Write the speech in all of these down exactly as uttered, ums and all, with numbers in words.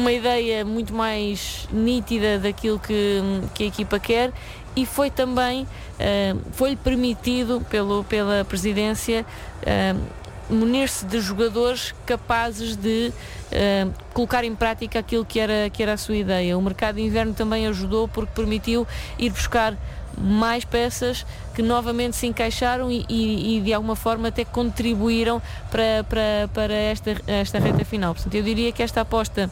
uma ideia muito mais nítida daquilo que, que a equipa quer, e foi também, uh, foi-lhe permitido pelo, pela presidência uh, munir-se de jogadores capazes de uh, colocar em prática aquilo que era, que era a sua ideia. O mercado de inverno também ajudou, porque permitiu ir buscar mais peças que novamente se encaixaram e, e, e de alguma forma até contribuíram para, para, para esta, esta reta final. Portanto, eu diria que esta aposta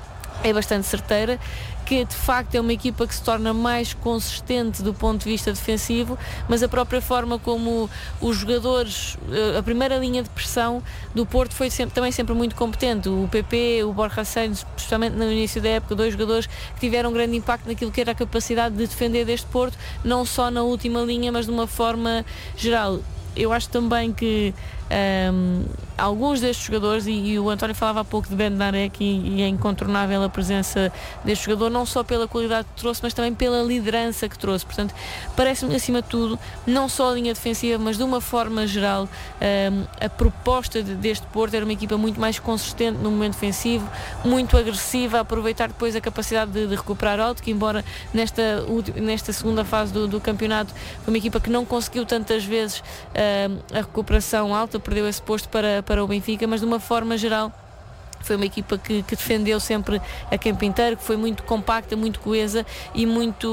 é bastante certeira, que de facto é uma equipa que se torna mais consistente do ponto de vista defensivo, mas a própria forma como os jogadores, a primeira linha de pressão do Porto foi sempre, também sempre muito competente. O P P, o Borja Sainz, especialmente no início da época, dois jogadores que tiveram um grande impacto naquilo que era a capacidade de defender deste Porto, não só na última linha, mas de uma forma geral. Eu acho também que um, alguns destes jogadores, e, e o António falava há pouco de Bednarek, e, e é incontornável a presença deste jogador, não só pela qualidade que trouxe, mas também pela liderança que trouxe. Portanto, parece-me, acima de tudo, não só a linha defensiva, mas de uma forma geral, um, a proposta de, deste Porto era uma equipa muito mais consistente no momento defensivo, muito agressiva, a aproveitar depois a capacidade de, de recuperar alto, que embora nesta, nesta segunda fase do, do campeonato foi uma equipa que não conseguiu tantas vezes um, a recuperação alta, perdeu esse posto para, para o Benfica, mas de uma forma geral foi uma equipa que, que defendeu sempre a campo inteiro, que foi muito compacta, muito coesa e muito,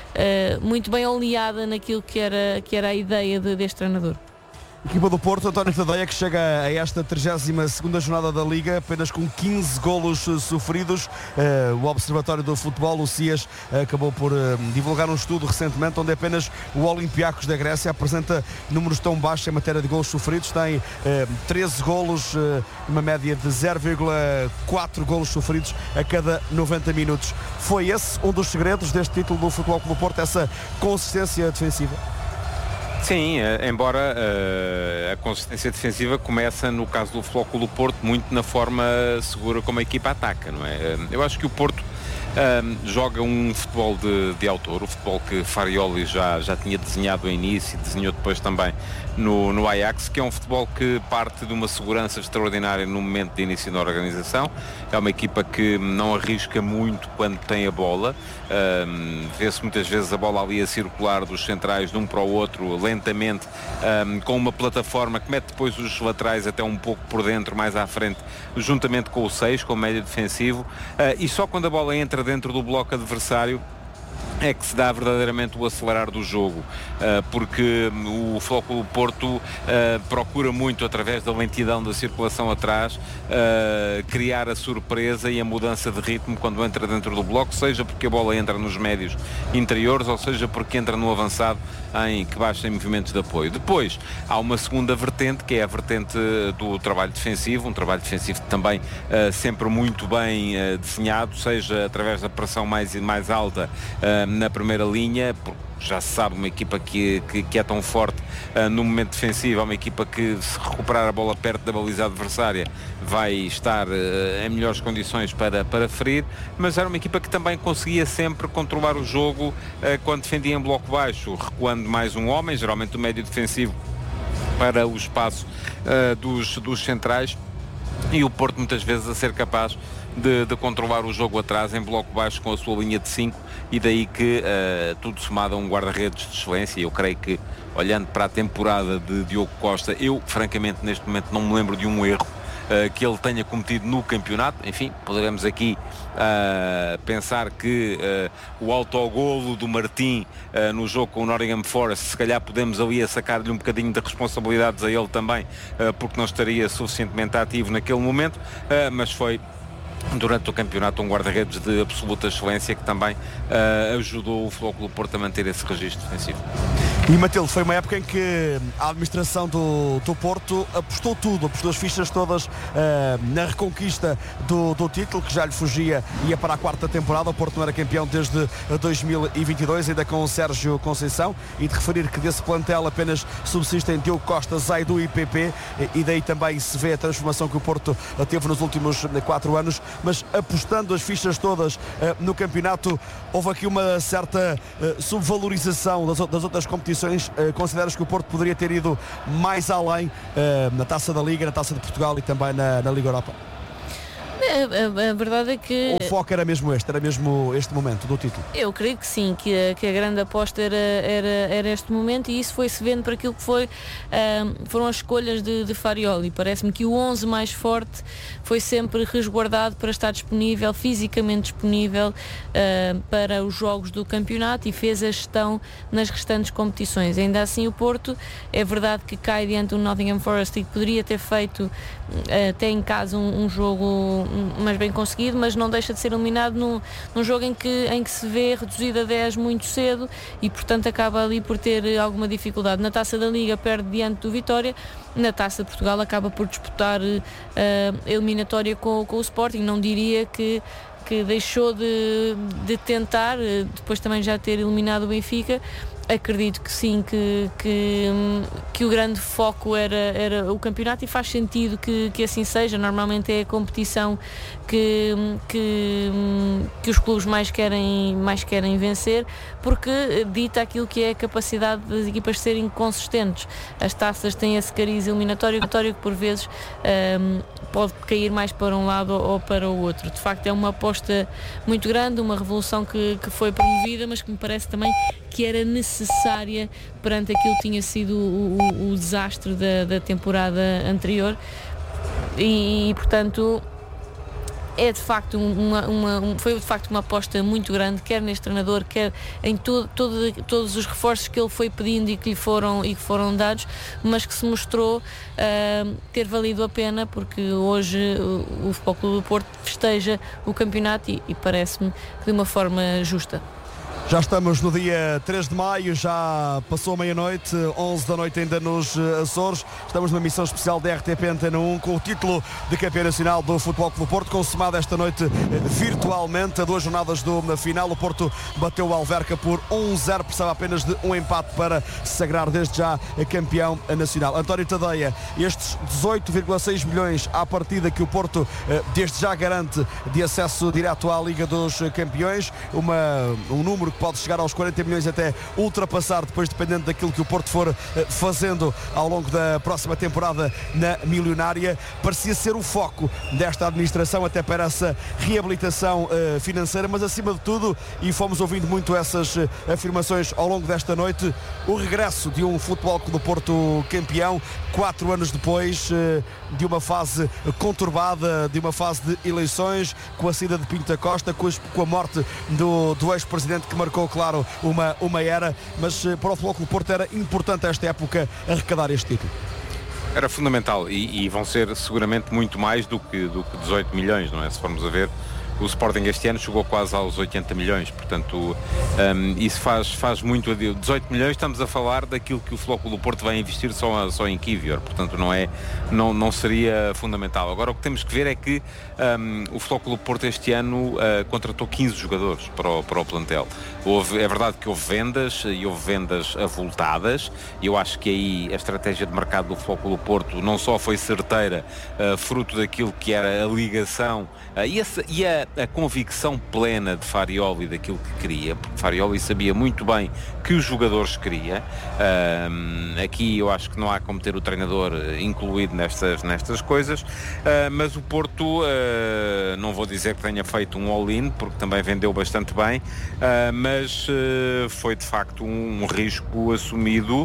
uh, muito bem oleada naquilo que era, que era a ideia de, deste treinador. Equipa do Porto, António Tadeia, que chega a esta trigésima segunda jornada da Liga apenas com quinze golos sofridos. Uh, o Observatório do Futebol, o C I A S, uh, acabou por uh, divulgar um estudo recentemente onde apenas o Olympiacos da Grécia apresenta números tão baixos em matéria de golos sofridos. Tem uh, treze golos, uh, uma média de zero vírgula quatro golos sofridos a cada noventa minutos. Foi esse um dos segredos deste título do Futebol Clube do Porto, essa consistência defensiva? Sim, embora uh, a consistência defensiva começa, no caso do Futebol Clube do Porto, muito na forma segura como a equipa ataca, não é? Eu acho que o Porto uh, joga um futebol de, de autor, o futebol que Farioli já, já tinha desenhado no início e desenhou depois também no, no Ajax, que é um futebol que parte de uma segurança extraordinária no momento de início da organização. É uma equipa que não arrisca muito quando tem a bola. Um, vê-se muitas vezes a bola ali a circular dos centrais de um para o outro lentamente, um, com uma plataforma que mete depois os laterais até um pouco por dentro, mais à frente, juntamente com o seis, com o médio defensivo, uh, e só quando a bola entra dentro do bloco adversário é que se dá verdadeiramente o acelerar do jogo, porque o Futebol Clube do Porto procura muito, através da lentidão da circulação atrás, criar a surpresa e a mudança de ritmo quando entra dentro do bloco, seja porque a bola entra nos médios interiores, ou seja porque entra no avançado em que baixa em movimentos de apoio. Depois há uma segunda vertente, que é a vertente do trabalho defensivo, um trabalho defensivo também uh, sempre muito bem uh, desenhado, seja através da pressão mais, mais alta uh, na primeira linha, porque já se sabe, uma equipa que, que, que é tão forte uh, no momento defensivo, é uma equipa que, se recuperar a bola perto da baliza adversária, vai estar uh, em melhores condições para, para ferir, mas era uma equipa que também conseguia sempre controlar o jogo uh, quando defendia em bloco baixo, recuando mais um homem, geralmente o médio defensivo, para o espaço uh, dos, dos centrais, e o Porto muitas vezes a ser capaz de, de controlar o jogo atrás em bloco baixo com a sua linha de cinco, e daí que uh, tudo somado a um guarda-redes de excelência. Eu creio que, olhando para a temporada de Diogo Costa, eu francamente neste momento não me lembro de um erro uh, que ele tenha cometido no campeonato. Enfim, poderemos aqui uh, pensar que uh, o autogolo do Martim uh, no jogo com o Nottingham Forest, se calhar podemos ali a sacar-lhe um bocadinho de responsabilidades a ele também, uh, porque não estaria suficientemente ativo naquele momento, uh, mas foi durante o campeonato um guarda-redes de absoluta excelência que também uh, ajudou o Futebol Clube do Porto a manter esse registro defensivo. E, Matilde, foi uma época em que a administração do, do Porto apostou tudo, apostou as fichas todas uh, na reconquista do, do título, que já lhe fugia, ia para a quarta temporada. O Porto não era campeão desde dois mil e vinte e dois, ainda com o Sérgio Conceição, e de referir que desse plantel apenas subsistem Diogo Costa, Zaidu e P P, e daí também se vê a transformação que o Porto teve nos últimos quatro anos. Mas apostando as fichas todas uh, no campeonato, houve aqui uma certa uh, subvalorização das, das outras competições. Uh, consideras que o Porto poderia ter ido mais além uh, na Taça da Liga, na Taça de Portugal e também na, na Liga Europa? A, a, a verdade é que... O foco era mesmo este, era mesmo este momento do título? Eu creio que sim, que a, que a grande aposta era, era, era este momento, e isso foi-se vendo para aquilo que foi, uh, foram as escolhas de, de Farioli. Parece-me que o onze mais forte foi sempre resguardado para estar disponível, fisicamente disponível uh, para os jogos do campeonato, e fez a gestão nas restantes competições. Ainda assim, o Porto, é verdade que cai diante do Nottingham Forest e que poderia ter feito uh, até em casa um, um jogo mais bem conseguido, mas não deixa de ser eliminado num, num jogo em que, em que se vê reduzido a dez muito cedo, e portanto acaba ali por ter alguma dificuldade. Na Taça da Liga perde diante do Vitória, na Taça de Portugal acaba por disputar uh, a eliminatória com, com o Sporting. Não diria que que deixou de, de tentar, depois também já ter eliminado o Benfica. Acredito que sim, que, que, que o grande foco era, era o campeonato, e faz sentido que, que assim seja. Normalmente é a competição que, que, que os clubes mais querem, mais querem vencer, porque dita aquilo que é a capacidade das equipas de serem consistentes. As taças têm esse cariz eliminatório que por vezes um, pode cair mais para um lado ou para o outro. De facto é uma aposta muito grande, uma revolução que, que foi promovida, mas que me parece também que era necessária perante aquilo que tinha sido o, o, o desastre da, da temporada anterior, e, e portanto é de facto uma, uma, um, foi de facto uma aposta muito grande, quer neste treinador, quer em todo, todo, todos os reforços que ele foi pedindo e que lhe foram, e que foram dados, mas que se mostrou uh, ter valido a pena, porque hoje o, o Futebol Clube do Porto festeja o campeonato, e, e parece-me de uma forma justa. Já estamos no dia três de maio, já passou meia-noite, onze da noite ainda nos Açores. Estamos numa missão especial da R T P Antena um com o título de campeão nacional do Futebol Clube do Porto, consumado esta noite virtualmente, a duas jornadas do final. O Porto bateu o Alverca por um zero, precisava apenas de um empate para se sagrar desde já campeão nacional. António Tadeia, estes dezoito vírgula seis milhões à partida que o Porto desde já garante de acesso direto à Liga dos Campeões, uma, um número que pode chegar aos quarenta milhões, até ultrapassar depois, dependendo daquilo que o Porto for fazendo ao longo da próxima temporada na milionária. Parecia ser o foco desta administração até para essa reabilitação uh, financeira, mas acima de tudo, e fomos ouvindo muito essas uh, afirmações ao longo desta noite, o regresso de um Futebol Clube do Porto campeão, quatro anos depois uh, de uma fase conturbada, de uma fase de eleições, com a saída de Pinto da Costa, com a, com a morte do, do ex-presidente, que marcou, claro, uma, uma era, mas para o Futebol Clube do Porto era importante esta época arrecadar este título. Era fundamental, e, e vão ser seguramente muito mais do que, do que dezoito milhões, não é? Se formos a ver, o Sporting este ano chegou quase aos oitenta milhões, portanto um, isso faz, faz muito. Dezoito milhões, estamos a falar daquilo que o Futebol Clube do Porto vai investir só, só em Kivior, portanto não, é, não, não seria fundamental. Agora o que temos que ver é que um, o Futebol Clube do Porto este ano uh, contratou quinze jogadores para o, para o plantel. Houve, é verdade que houve vendas, e houve vendas avultadas, e eu acho que aí a estratégia de mercado do Futebol Clube do Porto não só foi certeira, uh, fruto daquilo que era a ligação uh, e, a, e a a convicção plena de Farioli daquilo que queria, porque Farioli sabia muito bem que os jogadores queria. Uh, aqui eu acho que não há como ter o treinador incluído nestas, nestas coisas, uh, mas o Porto, uh, não vou dizer que tenha feito um all-in, porque também vendeu bastante bem, uh, mas uh, foi de facto um, um risco assumido.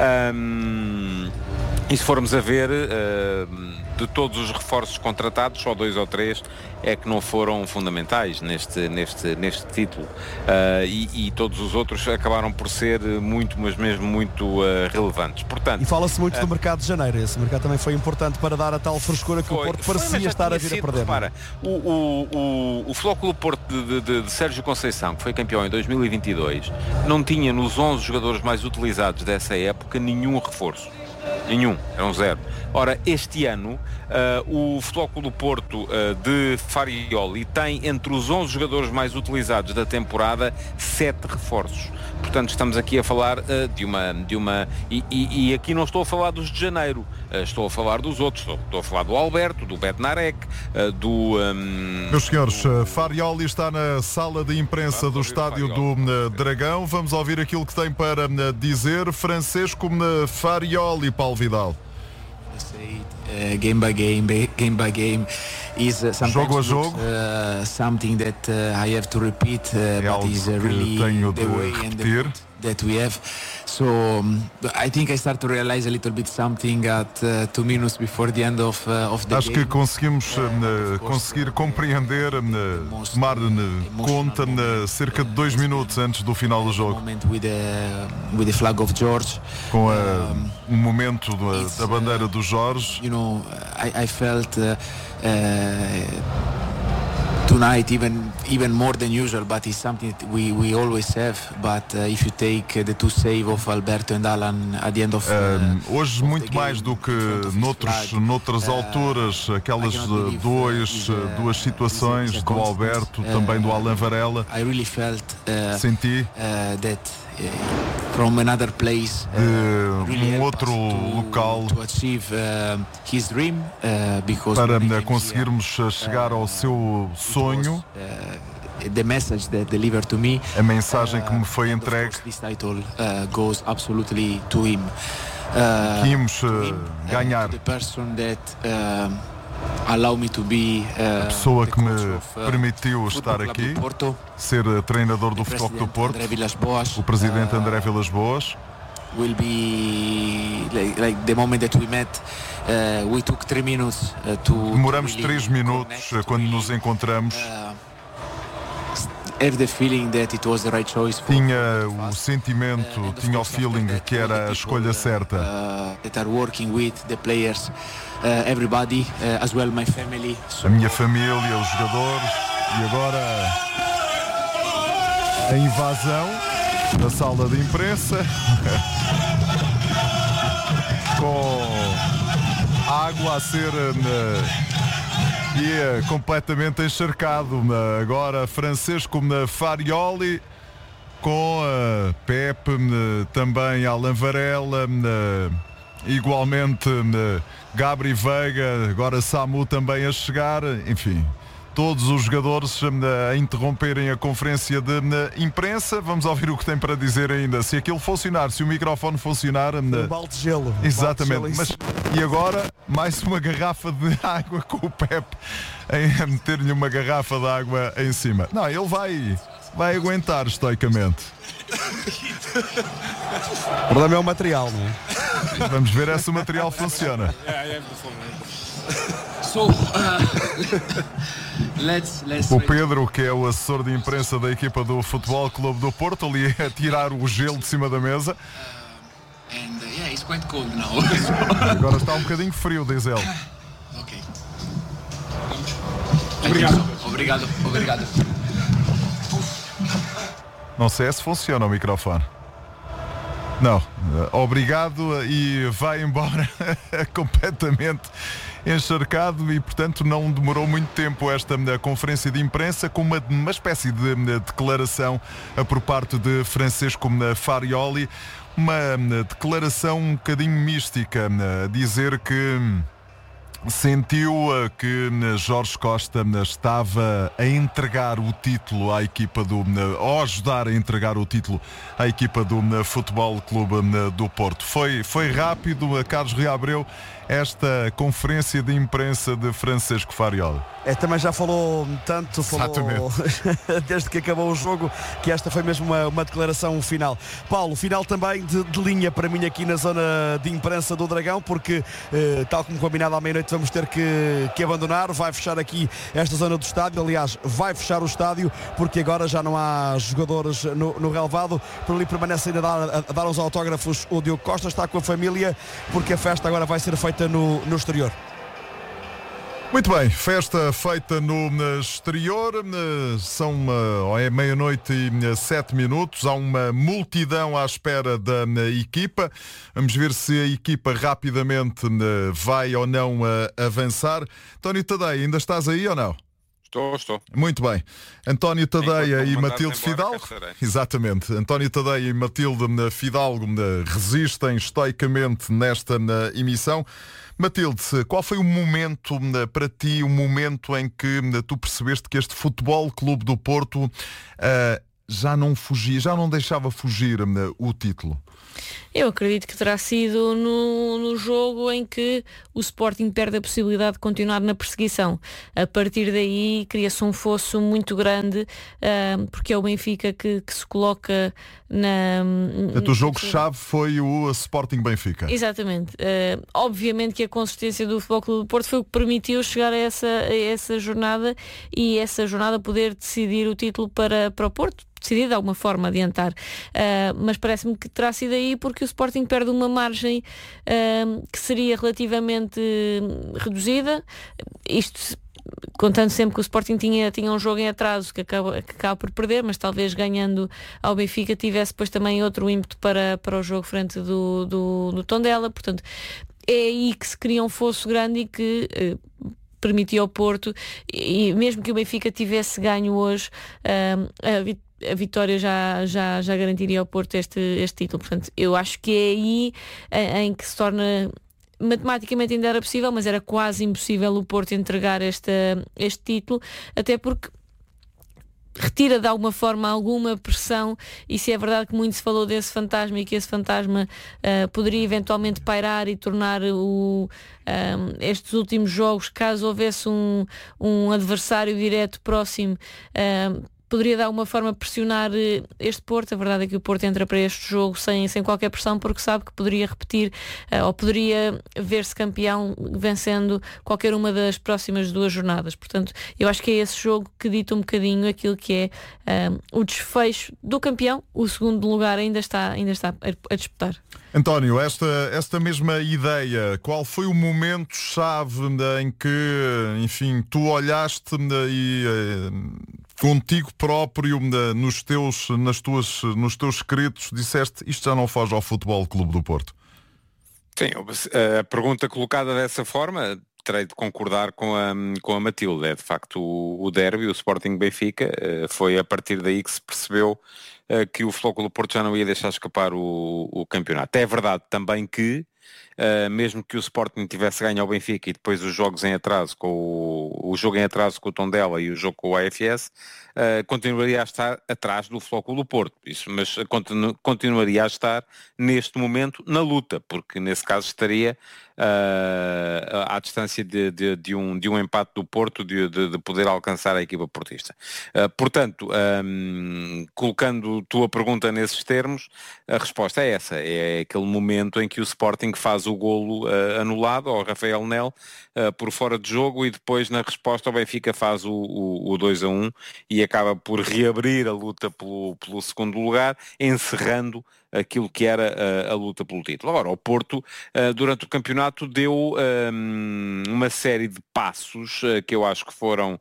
Um, e se formos a ver, uh, de todos os reforços contratados, só dois ou três é que não foram fundamentais neste, neste, neste título, uh, e, e todos os outros acabaram por ser muito, mas mesmo muito uh, relevantes. Portanto, e fala-se muito uh, do mercado de janeiro. Esse mercado também foi importante para dar a tal frescura que foi, o Porto parecia foi, estar a vir sido, a perder. Repara, o, o, o, o Futebol Clube do Porto de, de, de Sérgio Conceição, que foi campeão em dois mil e vinte e dois, não tinha nos onze jogadores mais utilizados dessa época nenhum reforço. Nenhum, eram zero. Ora, este ano uh, o Futebol Clube do Porto uh, de Farioli tem entre os onze jogadores mais utilizados da temporada sete reforços. Portanto, estamos aqui a falar uh, de uma... De uma e, e, e aqui não estou a falar dos de janeiro, uh, estou a falar dos outros. Estou, estou a falar do Alberto, do Bednarek, uh, do... Um, Meus senhores, uh, Farioli está na sala de imprensa do estádio do uh, Dragão. Vamos ouvir aquilo que tem para uh, dizer Francisco uh, Farioli, Paulo Vidal. Uh, game by game, game by game. is uh, sometimes jogo a jogo. looks, uh, something that uh, I have to repeat, uh, É but algo is uh, que really tenho de the way and the repetir. mood that we have. So um, I think I start to realize a little bit something at uh, two minutes before the end of uh, of the Acho game. que conseguimos uh, conseguir compreender, uh, tomar uh, conta uh, cerca de dois minutos antes do final do jogo, Moment with the with the flag of George. com uh, um momento da, da bandeira do Jorge. You know, I, I felt uh, uh, tonight even even more than usual, but it's something that we, we always have. But uh, if you take uh, the two save of Alberto and Alan at the end of uh, Uh, hoje muito mais do que noutros, noutras alturas, aquelas uh, dois, uh, duas situações do Alberto, também do Alan Varela, I really felt uh, senti uh, that uh, from another place uh, de really um helped outro us to, local to achieve uh, his dream uh, because para when I came conseguirmos here, chegar ao seu sonho. uh, the message that delivered to me, A mensagem que me foi and of entregue, course this title uh, goes absolutely to him. Uh, que íamos uh, to him, uh, ganhar. to the person that uh, allow me to be uh, A pessoa the que me coach of, uh, permitiu Football estar Club aqui, do Porto, ser uh, treinador do the Futebol Clube do president Porto, André Villas-Boas, o presidente uh, André Vilas Boas. will be like, like the moment that we met. Uh, we took three minutes uh, to Demoramos to really três minutos connect, uh, to quando really, nos encontramos. uh, have the feeling that it was the right choice for Tinha for o us. sentimento, Uh, and of tinha o course, after feeling that, que all the era a people, escolha uh, certa. uh, that are working with the players, uh, everybody, uh, as well my family. So, A minha família, os jogadores e agora a invasão da sala de imprensa com água a ser uh, e, uh, completamente encharcado. Uh, agora Francesco uh, Farioli com uh, Pepe, uh, também Alan Varela, uh, igualmente uh, Gabri Veiga, agora Samu também a chegar, enfim, todos os jogadores uh, a interromperem a conferência de uh, imprensa. Vamos ouvir o que tem para dizer ainda. Se aquilo funcionar, se o microfone funcionar, uh, Um balde de gelo. exatamente, Um balde de mas gelo e agora mais uma garrafa de água com o Pepe a meter-lhe uma garrafa de água em cima. Não, ele vai vai aguentar estoicamente. O problema é o material, não é? Vamos ver se o material funciona. so uh, let's let's. O Pedro, que é o assessor de imprensa da equipa do Futebol Clube do Porto, ali a tirar o gelo de cima da mesa. And uh, yeah, it's quite cold now. Agora está um bocadinho frio, diz ele. Okay. Obrigado. Obrigado. Obrigado. Não sei se funciona o microfone. Não, obrigado, e vai embora completamente encharcado, e portanto não demorou muito tempo esta conferência de imprensa, com uma, uma espécie de declaração por parte de Francesco Farioli, uma declaração um bocadinho mística, a dizer que sentiu que Jorge Costa estava a entregar o título à equipa do, ou ajudar a entregar o título à equipa do Futebol Clube do Porto. Foi, foi rápido, a Carlos Ria Abreu, esta conferência de imprensa de Francesco Farioli. É, também já falou tanto, falou desde que acabou o jogo, que esta foi mesmo uma, uma declaração final. Paulo, final também de, de linha para mim aqui na zona de imprensa do Dragão, porque eh, tal como combinado à meia-noite vamos ter que, que abandonar, vai fechar aqui esta zona do estádio, aliás vai fechar o estádio, porque agora já não há jogadores no, no relevado. Por ali permanece ainda a dar, a dar uns autógrafos o Diogo Costa, está com a família, porque a festa agora vai ser feita no, no exterior. Muito bem, festa feita no exterior, são é meia-noite e sete minutos, há uma multidão à espera da equipa. Vamos ver se a equipa rapidamente vai ou não avançar. António Tadeia, ainda estás aí ou não? Estou, estou. Muito bem. António Tadeia e Matilde Fidalgo. Exatamente. António Tadeia e Matilde Fidalgo resistem estoicamente nesta emissão. Matilde, qual foi o momento para ti, o momento em que tu percebeste que este Futebol Clube do Porto uh, já não fugia, já não deixava fugir uh, o título? Eu acredito que terá sido no, no jogo em que o Sporting perde a possibilidade de continuar na perseguição. A partir daí cria-se um fosso muito grande, uh, porque é o Benfica que, que se coloca na... O jogo-chave foi o Sporting Benfica. Exatamente. Uh, obviamente que a consistência do Futebol Clube do Porto foi o que permitiu chegar a essa, a essa jornada e essa jornada poder decidir o título para, para o Porto. Decidir de alguma forma adiantar, uh, mas parece-me que terá sido aí porque o Sporting perde uma margem uh, que seria relativamente reduzida, isto contando sempre que o Sporting tinha, tinha um jogo em atraso que acaba, que acaba por perder, mas talvez ganhando ao Benfica tivesse depois também outro ímpeto para, para o jogo frente do, do, do Tondela, portanto é aí que se cria um fosso grande e que uh, permitia ao Porto, e mesmo que o Benfica tivesse ganho hoje, uh, a vitória a vitória já, já, já garantiria ao Porto este, este título. Portanto, eu acho que é aí em, em que se torna, matematicamente ainda era possível, mas era quase impossível o Porto entregar esta, este título, até porque retira de alguma forma alguma pressão, e se é verdade que muito se falou desse fantasma e que esse fantasma uh, poderia eventualmente pairar e tornar o, um, estes últimos jogos, caso houvesse um, um adversário direto próximo, uh, poderia dar uma forma de pressionar este Porto. A verdade é que o Porto entra para este jogo sem, sem qualquer pressão, porque sabe que poderia repetir uh, ou poderia ver-se campeão vencendo qualquer uma das próximas duas jornadas. Portanto, eu acho que é esse jogo que dita um bocadinho aquilo que é uh, o desfecho do campeão. O segundo lugar ainda está, ainda está a, a disputar. António, esta, esta mesma ideia, qual foi o momento-chave em que, enfim, tu olhaste e contigo próprio nos teus, nas tuas, nos teus escritos disseste isto já não foge ao Futebol Clube do Porto? Sim, a pergunta colocada dessa forma terei de concordar com a, com a Matilde. É de facto o, o derby, o Sporting Benfica, foi a partir daí que se percebeu que o Futebol Clube do Porto já não ia deixar escapar o, o campeonato. É verdade também que Uh, mesmo que o Sporting tivesse ganho ao Benfica e depois os jogos em atraso com o, o jogo em atraso com o Tondela e o jogo com o A F S, uh, continuaria a estar atrás do Futebol Clube do Porto. Isso, mas continu, continuaria a estar neste momento na luta, porque nesse caso estaria uh, à distância de, de, de, um, de um empate do Porto, de, de, de poder alcançar a equipa portista. Uh, portanto, um, colocando tua pergunta nesses termos, a resposta é essa, é aquele momento em que o Sporting faz o golo uh, anulado ao Rafael Nel uh, por fora de jogo, e depois na resposta o Benfica faz o, o, o dois a um e acaba por reabrir a luta pelo, pelo segundo lugar, encerrando aquilo que era a, a luta pelo título. Agora, o Porto, uh, durante o campeonato, deu um, uma série de passos uh, que eu acho que foram,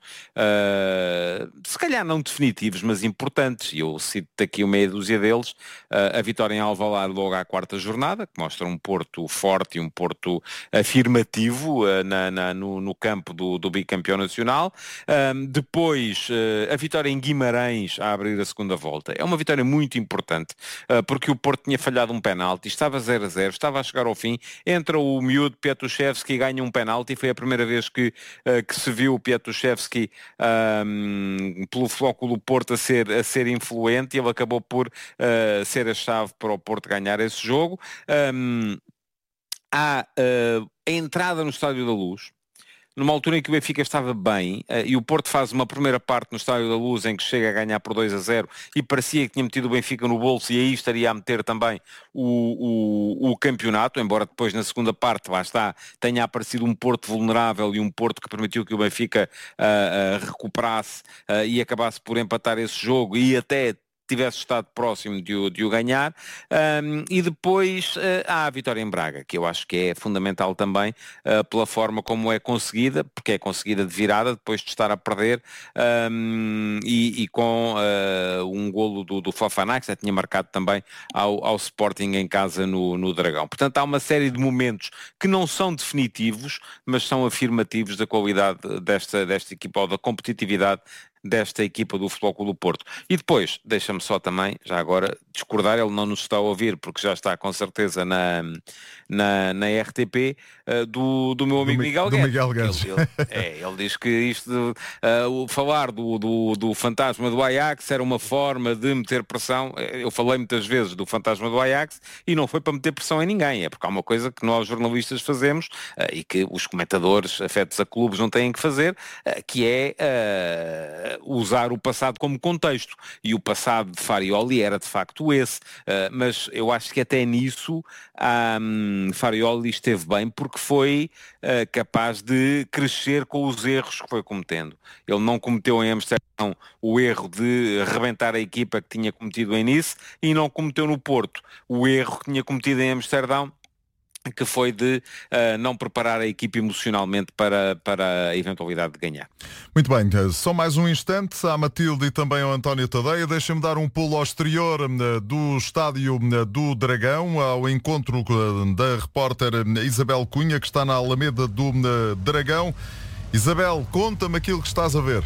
uh, se calhar não definitivos, mas importantes. Eu cito aqui uma meia dúzia deles. Uh, a vitória em Alvalade logo à quarta jornada, que mostra um Porto forte e um Porto afirmativo uh, na, na, no, no campo do, do bicampeão nacional. Um, depois, uh, a vitória em Guimarães a abrir a segunda volta. É uma vitória muito importante, uh, porque o Porto tinha falhado um penalti, estava zero a zero, estava a chegar ao fim, entra o miúdo Piatuszewski e ganha um penalti. Foi a primeira vez que, uh, que se viu o Piatuszewski um, pelo Futebol Clube do Porto a ser, a ser influente, e ele acabou por uh, ser a chave para o Porto ganhar esse jogo. Um, há uh, a entrada no Estádio da Luz, numa altura em que o Benfica estava bem, uh, e o Porto faz uma primeira parte no Estádio da Luz em que chega a ganhar por dois a zero e parecia que tinha metido o Benfica no bolso, e aí estaria a meter também o, o, o campeonato, embora depois na segunda parte, lá está, tenha aparecido um Porto vulnerável e um Porto que permitiu que o Benfica uh, uh, recuperasse uh, e acabasse por empatar esse jogo e até tivesse estado próximo de o, de o ganhar. Um, e depois uh, há a vitória em Braga, que eu acho que é fundamental também uh, pela forma como é conseguida, porque é conseguida de virada depois de estar a perder, um, e, e com uh, um golo do, do Fofana, que já tinha marcado também ao, ao Sporting em casa no, no Dragão. Portanto, há uma série de momentos que não são definitivos, mas são afirmativos da qualidade desta, desta equipa, ou da competitividade desta equipa do Futebol Clube do Porto. E depois, deixa-me só também, já agora, discordar, ele não nos está a ouvir, porque já está com certeza na, na, na R T P, uh, do, do meu amigo do, Miguel do Guedes. Miguel Guedes. Ele, ele, é, ele diz que isto, uh, o falar do, do, do fantasma do Ajax era uma forma de meter pressão. Eu falei muitas vezes do fantasma do Ajax e não foi para meter pressão em ninguém, é porque há uma coisa que nós jornalistas fazemos uh, e que os comentadores afetos a clubes não têm que fazer, uh, que é uh, usar o passado como contexto. E o passado de Farioli era de facto esse, uh, mas eu acho que até nisso um, Farioli esteve bem, porque foi uh, capaz de crescer com os erros que foi cometendo. Ele não cometeu em Amsterdão o erro de arrebentar a equipa que tinha cometido em Nice e não cometeu no Porto o erro que tinha cometido em Amsterdão, que foi de uh, não preparar a equipe emocionalmente para, para a eventualidade de ganhar. Muito bem, só mais um instante à Matilde e também ao António Tadeia. Deixem-me dar um pulo ao exterior uh, do estádio uh, do Dragão, ao encontro uh, da repórter uh, Isabel Cunha, que está na Alameda do uh, Dragão. Isabel, conta-me aquilo que estás a ver.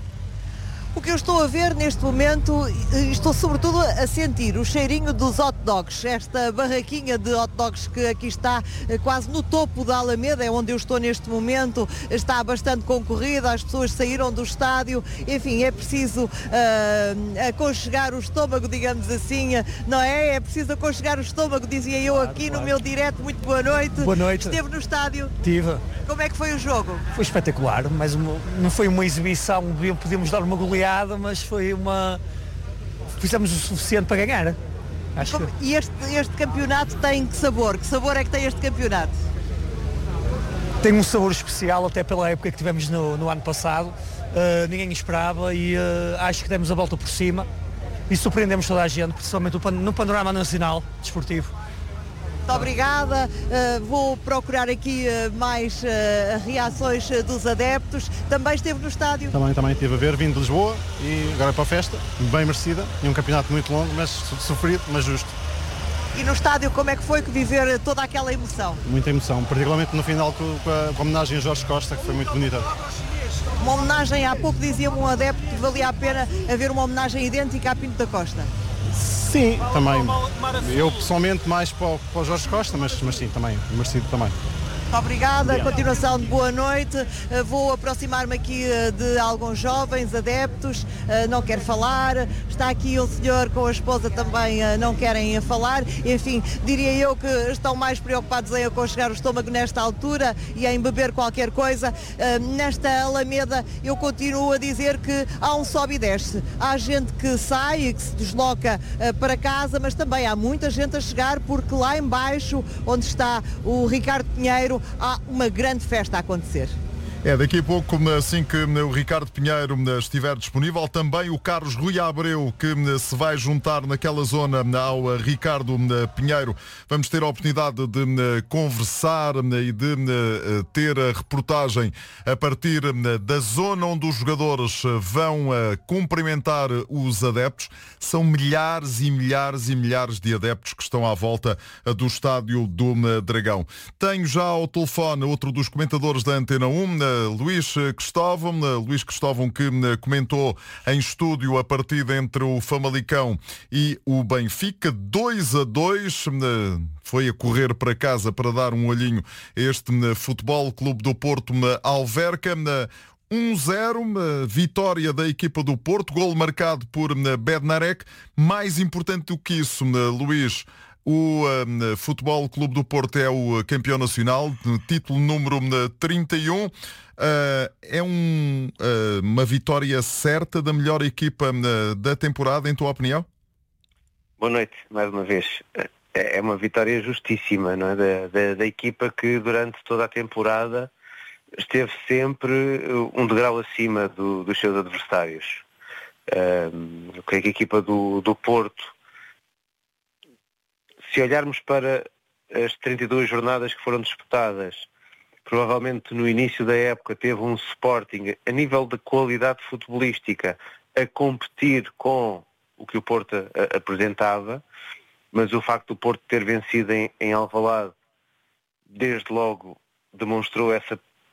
O que eu estou a ver neste momento, estou sobretudo a sentir o cheirinho dos hot dogs. Esta barraquinha de hot dogs que aqui está quase no topo da Alameda, é onde eu estou neste momento, está bastante concorrida, as pessoas saíram do estádio, enfim, é preciso uh, aconchegar o estômago, digamos assim, não é? É preciso aconchegar o estômago, dizia eu claro, aqui claro. no meu direto. Muito boa noite. Boa noite. Esteve no estádio? Tive. Como é que foi o jogo? Foi espetacular, mas uma, não foi uma exibição, podíamos dar uma goleada, mas foi uma... fizemos o suficiente para ganhar. Acho Como... que... E este, este campeonato tem que sabor? Que sabor é que tem este campeonato? Tem um sabor especial, até pela época que tivemos no, no ano passado. Uh, ninguém esperava e uh, acho que demos a volta por cima e surpreendemos toda a gente, principalmente no panorama nacional desportivo. Muito obrigada. Uh, vou procurar aqui uh, mais uh, reações uh, dos adeptos. Também esteve no estádio? Também, também estive a ver, vindo de Lisboa e agora para a festa, bem merecida. E um campeonato muito longo, mas sofrido, mas justo. E no estádio como é que foi que viver toda aquela emoção? Muita emoção, particularmente no final com a, com a homenagem a Jorge Costa, que foi muito bonita. Uma homenagem, há pouco dizia-me um adepto que valia a pena haver uma homenagem idêntica a Pinto da Costa. Sim, também. Eu pessoalmente mais para o, para o Jorge Costa, mas, mas sim, também, merecido também. Muito obrigada, continuação de boa noite. Uh, vou aproximar-me aqui uh, de alguns jovens adeptos, uh, não quero falar. Está aqui um senhor com a esposa também, uh, não querem falar. Enfim, diria eu que estão mais preocupados em aconchegar o estômago nesta altura e em beber qualquer coisa. Uh, nesta Alameda eu continuo a dizer que há um sobe e desce. Há gente que sai e que se desloca uh, para casa, mas também há muita gente a chegar, porque lá em baixo, onde está o Ricardo Pinheiro, há uma grande festa a acontecer. É, daqui a pouco, assim que o Ricardo Pinheiro estiver disponível, também o Carlos Rui Abreu, que se vai juntar naquela zona ao Ricardo Pinheiro. Vamos ter a oportunidade de conversar e de ter a reportagem a partir da zona onde os jogadores vão cumprimentar os adeptos. São milhares e milhares e milhares de adeptos que estão à volta do estádio do Dragão. Tenho já ao telefone outro dos comentadores da Antena um, Luís Cristóvão, Luís Cristóvão que comentou em estúdio a partida entre o Famalicão e o Benfica, dois a dois, foi a correr para casa para dar um olhinho a este Futebol Clube do Porto Alverca. um zero, vitória da equipa do Porto, golo marcado por Bednarek. Mais importante do que isso, Luís, o um, Futebol Clube do Porto é o campeão nacional, título número trinta e um. Uh, é um, uh, uma vitória certa da melhor equipa uh, da temporada, em tua opinião? Boa noite, mais uma vez. É uma vitória justíssima, não é? da, da, da equipa que durante toda a temporada esteve sempre um degrau acima do, dos seus adversários. Uh, eu creio que a equipa do, do Porto, se olharmos para as trinta e duas jornadas que foram disputadas, provavelmente no início da época teve um Sporting a nível de qualidade futebolística a competir com o que o Porto a, a, apresentava, mas o facto do Porto ter vencido em, em Alvalade desde logo demonstrou essa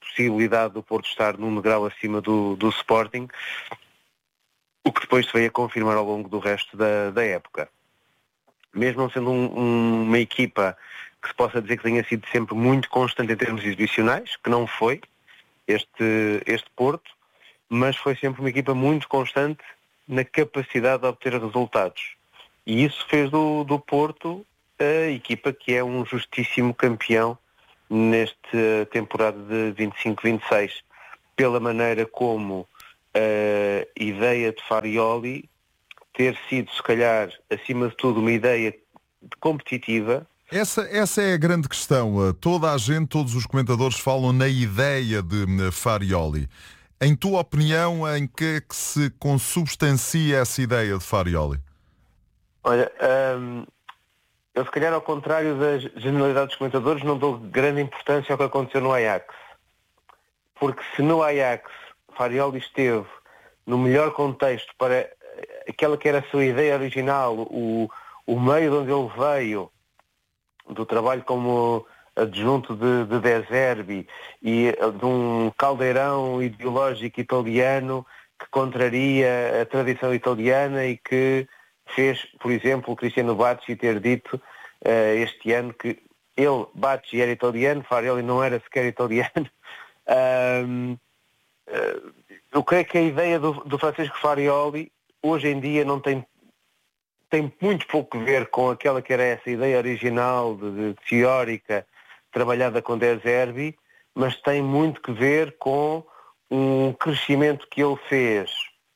possibilidade do Porto estar num degrau acima do, do Sporting, o que depois se veio a confirmar ao longo do resto da, da época. Mesmo não sendo um, um, uma equipa que se possa dizer que tenha sido sempre muito constante em termos exibicionais, que não foi este, este Porto, mas foi sempre uma equipa muito constante na capacidade de obter resultados. E isso fez do, do Porto a equipa que é um justíssimo campeão nesta temporada de vinte e cinco vinte e seis, pela maneira como a ideia de Farioli ter sido, se calhar, acima de tudo, uma ideia competitiva. Essa, essa é a grande questão. Toda a gente, todos os comentadores falam na ideia de Farioli. Em tua opinião, em que é que se consubstancia essa ideia de Farioli? Olha, hum, eu se calhar ao contrário das generalidade dos comentadores não dou grande importância ao que aconteceu no Ajax. Porque se no Ajax Farioli esteve no melhor contexto para aquela que era a sua ideia original, o, o meio de onde ele veio, do trabalho como adjunto de, de De Zerbi e de um caldeirão ideológico italiano que contraria a tradição italiana e que fez, por exemplo, o Cristiano Bacci ter dito uh, este ano que ele, Bacci, era italiano, Farioli não era sequer italiano. um, uh, eu creio que a ideia do, do Francisco Farioli hoje em dia não tem, tem muito pouco a ver com aquela que era essa ideia original, de, de teórica, trabalhada com De Zerbi, mas tem muito que ver com um crescimento que ele fez.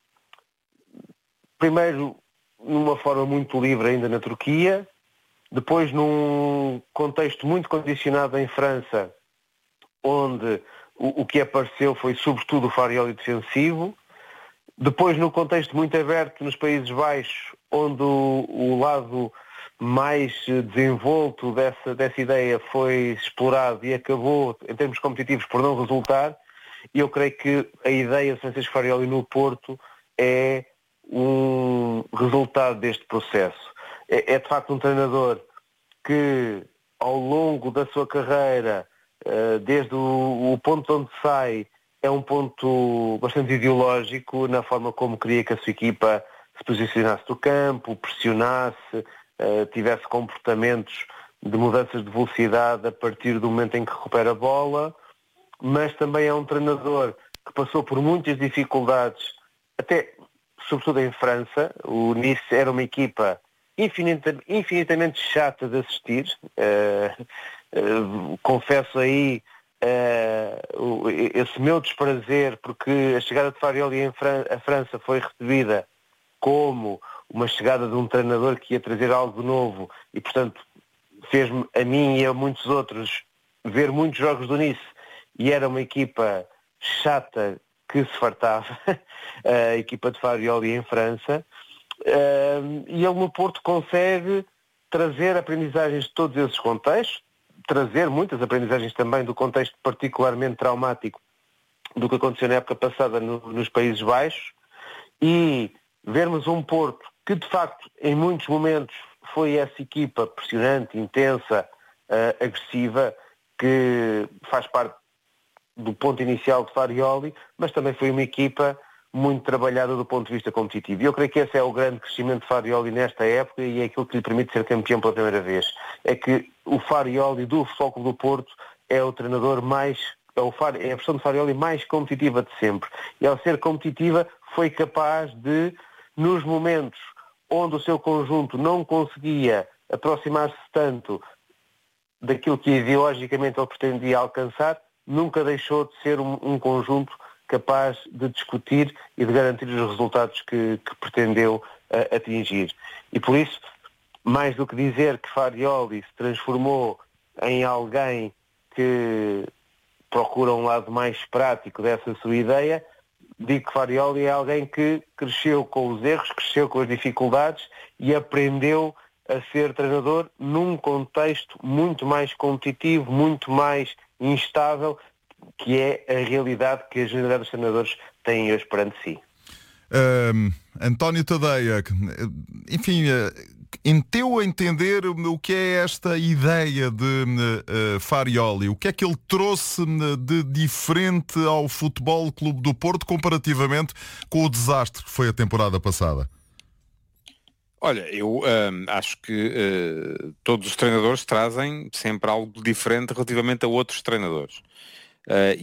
Primeiro, numa forma muito livre ainda na Turquia, depois num contexto muito condicionado em França, onde o, o que apareceu foi sobretudo o Farioli defensivo, depois no contexto muito aberto nos Países Baixos, onde o, o lado mais desenvolto dessa, dessa ideia foi explorado e acabou, em termos competitivos, por não resultar, e eu creio que a ideia de Francisco Farioli no Porto é um resultado deste processo. É, é de facto um treinador que ao longo da sua carreira, desde o, o ponto onde sai, é um ponto bastante ideológico na forma como queria que a sua equipa se posicionasse no campo, pressionasse, tivesse comportamentos de mudanças de velocidade a partir do momento em que recupera a bola, mas também é um treinador que passou por muitas dificuldades, até sobretudo em França. O Nice era uma equipa infinita, infinitamente chata de assistir. Uh, uh, confesso aí uh, esse meu desprazer, porque a chegada de Farioli em Fran- a França foi recebida como uma chegada de um treinador que ia trazer algo novo e, portanto, fez-me a mim e a muitos outros ver muitos jogos do Nice, e era uma equipa chata que se fartava, a equipa de Farioli em França, e ele no Porto consegue trazer aprendizagens de todos esses contextos, trazer muitas aprendizagens também do contexto particularmente traumático do que aconteceu na época passada no, nos Países Baixos, e vermos um Porto que de facto em muitos momentos foi essa equipa pressionante, intensa, uh, agressiva, que faz parte do ponto inicial de Farioli, mas também foi uma equipa muito trabalhada do ponto de vista competitivo. E eu creio que esse é o grande crescimento de Farioli nesta época, e é aquilo que lhe permite ser campeão pela primeira vez. É que o Farioli do Futebol Clube do Porto é o treinador mais, é, o Far, é a versão de Farioli mais competitiva de sempre. E ao ser competitiva foi capaz de, nos momentos onde o seu conjunto não conseguia aproximar-se tanto daquilo que ideologicamente ele pretendia alcançar, nunca deixou de ser um, um conjunto capaz de discutir e de garantir os resultados que, que pretendeu uh, atingir. E por isso, mais do que dizer que Farioli se transformou em alguém que procura um lado mais prático dessa sua ideia, digo que Farioli é alguém que cresceu com os erros, cresceu com as dificuldades e aprendeu a ser treinador num contexto muito mais competitivo, muito mais instável, que é a realidade que a generalidade dos treinadores têm hoje perante si. Uh, António Tadeia, enfim, em teu a entender o que é esta ideia de uh, Farioli, o que é que ele trouxe de diferente ao Futebol Clube do Porto comparativamente com o desastre que foi a temporada passada? Olha, eu hum, acho que uh, todos os treinadores trazem sempre algo diferente relativamente a outros treinadores. Uh,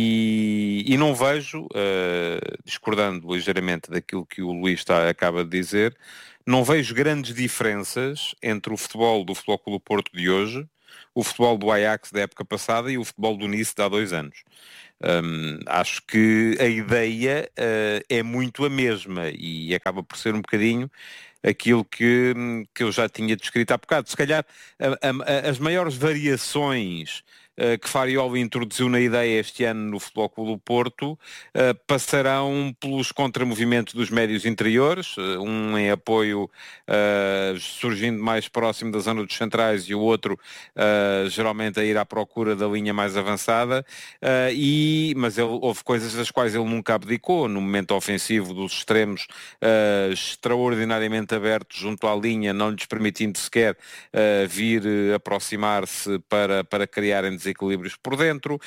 e, e não vejo, uh, discordando ligeiramente daquilo que o Luís está, acaba de dizer, não vejo grandes diferenças entre o futebol do Futebol Clube do Porto de hoje, o futebol do Ajax da época passada e o futebol do Nice de há dois anos. Um, acho que a ideia uh, é muito a mesma e acaba por ser um bocadinho aquilo que, que eu já tinha descrito há bocado. Se calhar a, a, as maiores variações uh, que Farioli introduziu na ideia este ano no Futebol Clube do Porto uh, passarão pelos contramovimentos dos médios interiores, uh, um em apoio uh, surgindo mais próximo da zona dos centrais e o outro uh, geralmente a ir à procura da linha mais avançada, uh, e, mas ele, houve coisas das quais ele nunca abdicou. No momento ofensivo dos extremos uh, extraordinariamente abertos junto à linha, não lhes permitindo sequer uh, vir uh, aproximar-se para, para criarem desequilíbrios por dentro,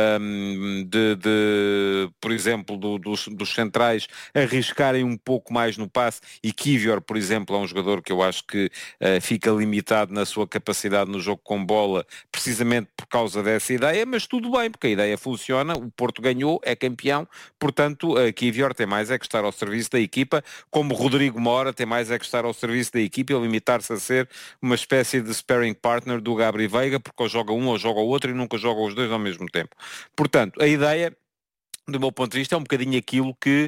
um, de, de, por exemplo, do, dos, dos centrais arriscarem um pouco mais no passe, e Kivior, por exemplo, é um jogador que eu acho que uh, fica limitado na sua capacidade no jogo com bola, precisamente por causa dessa ideia, mas tudo bem, porque a ideia funciona, o Porto ganhou, é campeão, portanto, uh, Kivior tem mais é que estar ao serviço da equipa, como Rodrigo Mora tem mais é que estar ao serviço da equipa e limitar-se a ser uma espécie de sparring partner do Gabri Veiga, porque ou joga um ou joga o outro e nunca joga os dois ao mesmo tempo. Portanto, a ideia, do meu ponto de vista, é um bocadinho aquilo que,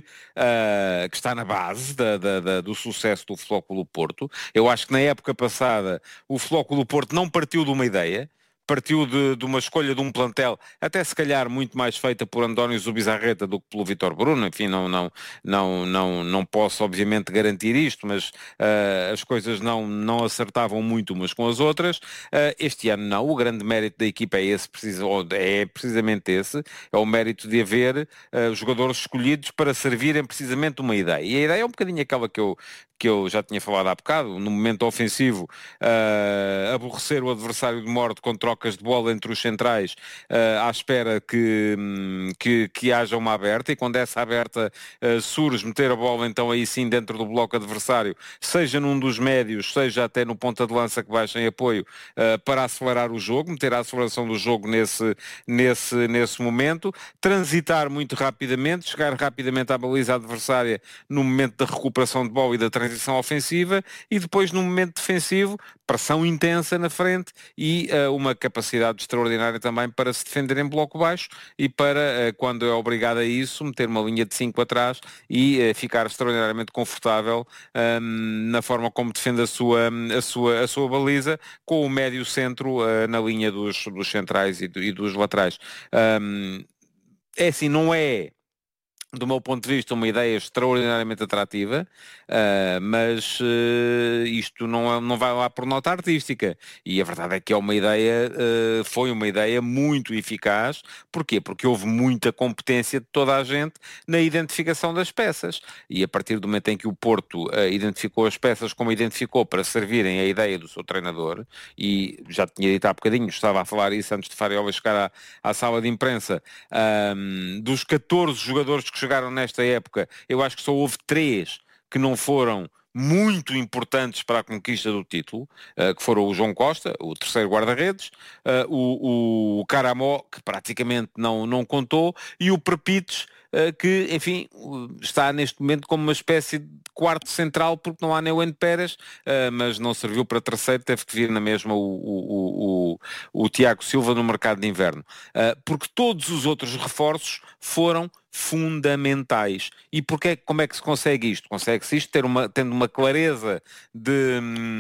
uh, que está na base da, da, da, do sucesso do Futebol Clube do Porto. Eu acho que na época passada o Futebol Clube do Porto não partiu de uma ideia, partiu de, de uma escolha de um plantel, até se calhar muito mais feita por António Zubizarreta do que pelo Vítor Bruno. Enfim, não, não, não, não, não posso obviamente garantir isto, mas uh, as coisas não, não acertavam muito umas com as outras. Uh, este ano não, o grande mérito da equipa é esse, é precisamente esse, é o mérito de haver uh, jogadores escolhidos para servirem precisamente uma ideia. E a ideia é um bocadinho aquela que eu, que eu já tinha falado há bocado, no momento ofensivo, uh, aborrecer o adversário de morte com trocas de bola entre os centrais, uh, à espera que, que, que haja uma aberta, e quando essa aberta uh, surge, meter a bola então aí sim dentro do bloco adversário, seja num dos médios, seja até no ponta de lança que baixa em apoio, uh, para acelerar o jogo, meter a aceleração do jogo nesse, nesse, nesse momento, transitar muito rapidamente, chegar rapidamente à baliza adversária no momento da recuperação de bola e da transição ofensiva, e depois no momento defensivo, pressão intensa na frente e uh, uma capacidade extraordinária também para se defender em bloco baixo e para, uh, quando é obrigado a isso, meter uma linha de cinco atrás e uh, ficar extraordinariamente confortável um, na forma como defende a sua, a sua, a sua baliza, com o médio centro uh, na linha dos, dos centrais e, do, e dos laterais. Um, é assim, não é, do meu ponto de vista, uma ideia extraordinariamente atrativa, uh, mas uh, isto não, é, não vai lá por nota artística. E a verdade é que é uma ideia, uh, foi uma ideia muito eficaz. Porquê? Porque houve muita competência de toda a gente na identificação das peças. E a partir do momento em que o Porto uh, identificou as peças como identificou para servirem a ideia do seu treinador, e já tinha dito há bocadinho, estava a falar isso antes de Farioli chegar à, à sala de imprensa, um, dos catorze jogadores que chegaram nesta época, eu acho que só houve três que não foram muito importantes para a conquista do título, uh, que foram o João Costa, o terceiro guarda-redes, uh, o, o Caramó, que praticamente não, não contou, e o Prepites, uh, que, enfim, está neste momento como uma espécie de quarto central, porque não há Neuwen Pérez, uh, mas não serviu para terceiro, teve que vir na mesma o, o, o, o, o Tiago Silva no mercado de inverno. Uh, porque todos os outros reforços foram fundamentais. E porque, como é que se consegue isto? Consegue-se isto ter uma, tendo uma clareza de,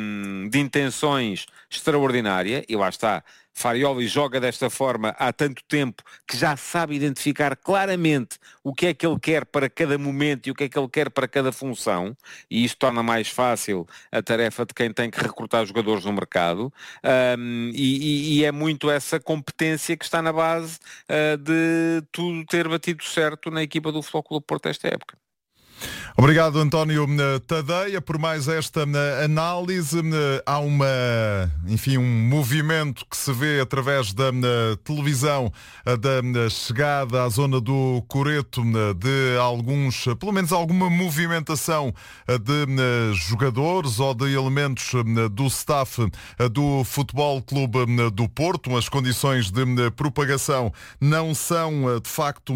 de intenções extraordinária, e lá está, Farioli joga desta forma há tanto tempo que já sabe identificar claramente o que é que ele quer para cada momento e o que é que ele quer para cada função, e isto torna mais fácil a tarefa de quem tem que recrutar jogadores no mercado, um, e, e é muito essa competência que está na base uh, de tudo ter batido certo na equipa do Futebol Clube do Porto esta época. Obrigado, António Tadeia, por mais esta análise. Há uma, enfim, um movimento que se vê através da televisão da chegada à zona do Coreto de alguns, pelo menos alguma movimentação de jogadores ou de elementos do staff do Futebol Clube do Porto. As condições de propagação não são, de facto,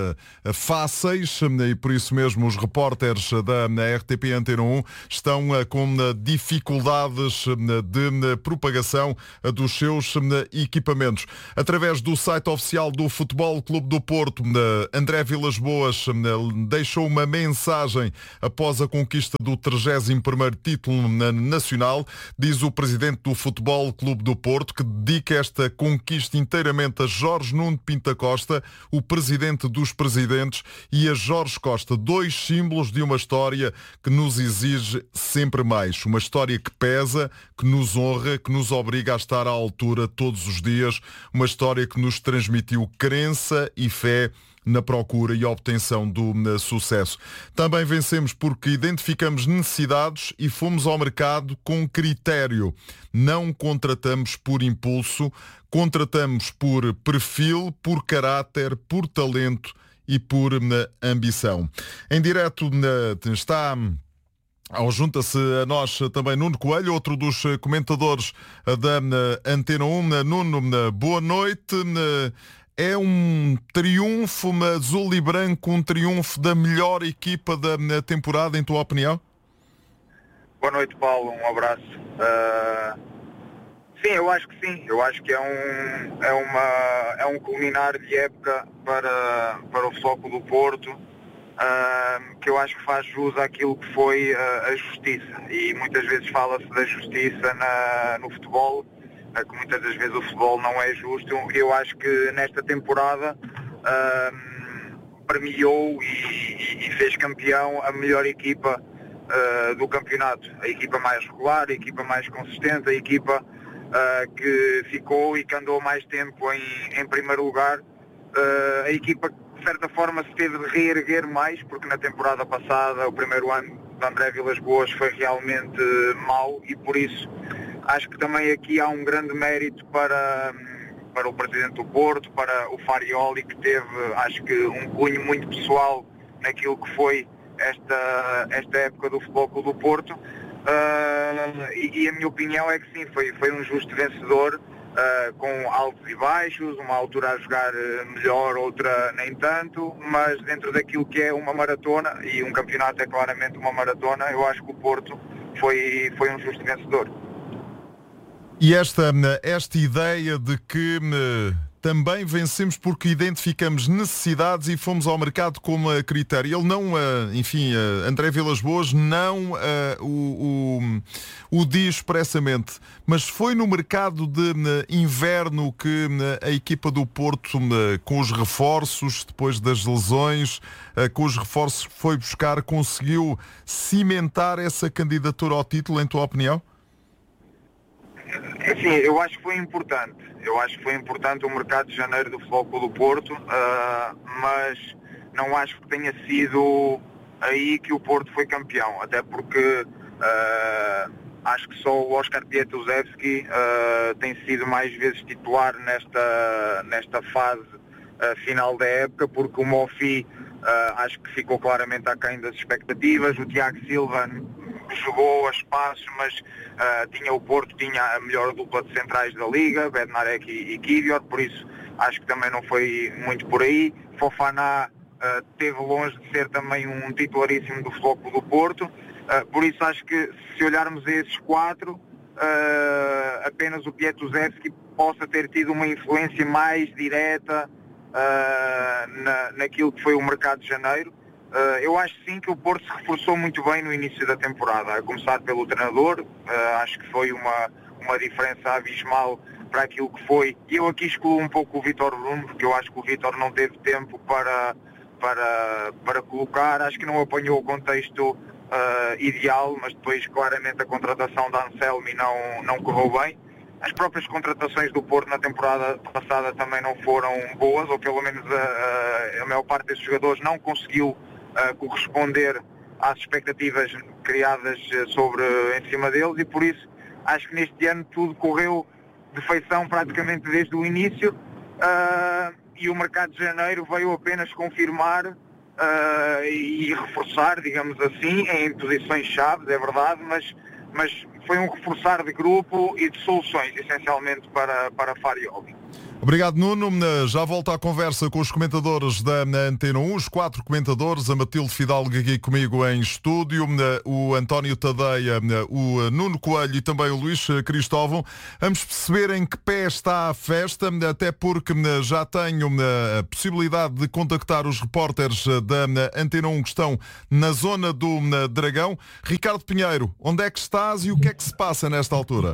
fáceis e por isso mesmo os repórteres da R T P Antena um estão com dificuldades de propagação dos seus equipamentos. Através do site oficial do Futebol Clube do Porto, André Vilas-Boas deixou uma mensagem após a conquista do trigésimo primeiro título nacional. Diz o presidente do Futebol Clube do Porto que dedica esta conquista inteiramente a Jorge Nuno Pinto da Costa, o presidente dos presidentes, e a Jorge Costa, dois símbolos de uma história que nos exige sempre mais. Uma história que pesa, que nos honra, que nos obriga a estar à altura todos os dias. Uma história que nos transmitiu crença e fé na procura e obtenção do sucesso. Também vencemos porque identificamos necessidades e fomos ao mercado com critério. Não contratamos por impulso, contratamos por perfil, por caráter, por talento e por ambição. Em direto está... Ao junta-se a nós também Nuno Coelho, outro dos comentadores da Antena um. Nuno, boa noite. É um triunfo azul e branco, um triunfo da melhor equipa da temporada, em tua opinião? Boa noite, Paulo. Um abraço. Uh... Sim, eu acho que sim. Eu acho que é um, é uma, é um culminar de época para, para o Futebol Clube do Porto, uh, que eu acho que faz jus àquilo que foi uh, a justiça. E muitas vezes fala-se da justiça na, no futebol, uh, que muitas das vezes o futebol não é justo. Eu acho que nesta temporada uh, premiou e, e fez campeão a melhor equipa uh, do campeonato. A equipa mais regular, a equipa mais consistente, a equipa Uh, que ficou e que andou mais tempo em, em primeiro lugar. Uh, a equipa, de certa forma, se teve de reerguer mais, porque na temporada passada, o primeiro ano de André Vilas-Boas foi realmente mau, e por isso acho que também aqui há um grande mérito para, para o presidente do Porto, para o Farioli, que teve, acho que, um cunho muito pessoal naquilo que foi esta, esta época do Futebol Clube do Porto. Uh, e, e a minha opinião é que sim, foi, foi um justo vencedor, uh, com altos e baixos, uma altura a jogar melhor, outra nem tanto, mas dentro daquilo que é uma maratona, e um campeonato é claramente uma maratona, eu acho que o Porto foi, foi um justo vencedor. E esta, esta ideia de que também vencemos porque identificamos necessidades e fomos ao mercado como critério. Ele não, enfim, André Vilas-Boas não uh, o, o, o diz expressamente, mas foi no mercado de inverno que a equipa do Porto, com os reforços, depois das lesões, com os reforços que foi buscar, conseguiu cimentar essa candidatura ao título, em tua opinião? Sim, eu acho que foi importante. Eu acho que foi importante o mercado de janeiro do Futebol Clube do Porto, uh, mas não acho que tenha sido aí que o Porto foi campeão, até porque uh, acho que só o Oscar Pietuzewski uh, tem sido mais vezes titular nesta, nesta fase uh, final da época, porque o Mofi uh, acho que ficou claramente aquém das expectativas. O Tiago Silva jogou a espaços, mas uh, tinha o Porto, tinha a melhor dupla de centrais da Liga, Bednarek e, e Kivior, por isso acho que também não foi muito por aí. Fofana uh, esteve longe de ser também um titularíssimo do Futebol Clube do Porto, uh, por isso acho que se olharmos a esses quatro, uh, apenas o Pietuzewski possa ter tido uma influência mais direta uh, na, naquilo que foi o mercado de janeiro. Uh, eu acho sim que o Porto se reforçou muito bem no início da temporada, a começar pelo treinador. Uh, acho que foi uma, uma diferença abismal para aquilo que foi. E eu aqui excluo um pouco o Vítor Bruno, porque eu acho que o Vítor não teve tempo para, para, para colocar, acho que não apanhou o contexto uh, ideal, mas depois claramente a contratação da Anselmi não, não correu bem. As próprias contratações do Porto na temporada passada também não foram boas, ou pelo menos a, a, a maior parte desses jogadores não conseguiu Uh, corresponder às expectativas criadas sobre, em cima deles, e por isso acho que neste ano tudo correu de feição praticamente desde o início, uh, e o mercado de janeiro veio apenas confirmar uh, e reforçar, digamos assim, em posições-chave, é verdade, mas, mas foi um reforçar de grupo e de soluções, essencialmente para, para Farioli. Obrigado, Nuno. Já volto à conversa com os comentadores da Antena um, os quatro comentadores, a Matilde Fidalgo aqui comigo em estúdio, o António Tadeia, o Nuno Coelho e também o Luís Cristóvão. Vamos perceber em que pé está a festa, até porque já tenho a possibilidade de contactar os repórteres da Antena um que estão na zona do Dragão. Ricardo Pinheiro, onde é que estás e o que é que se passa nesta altura?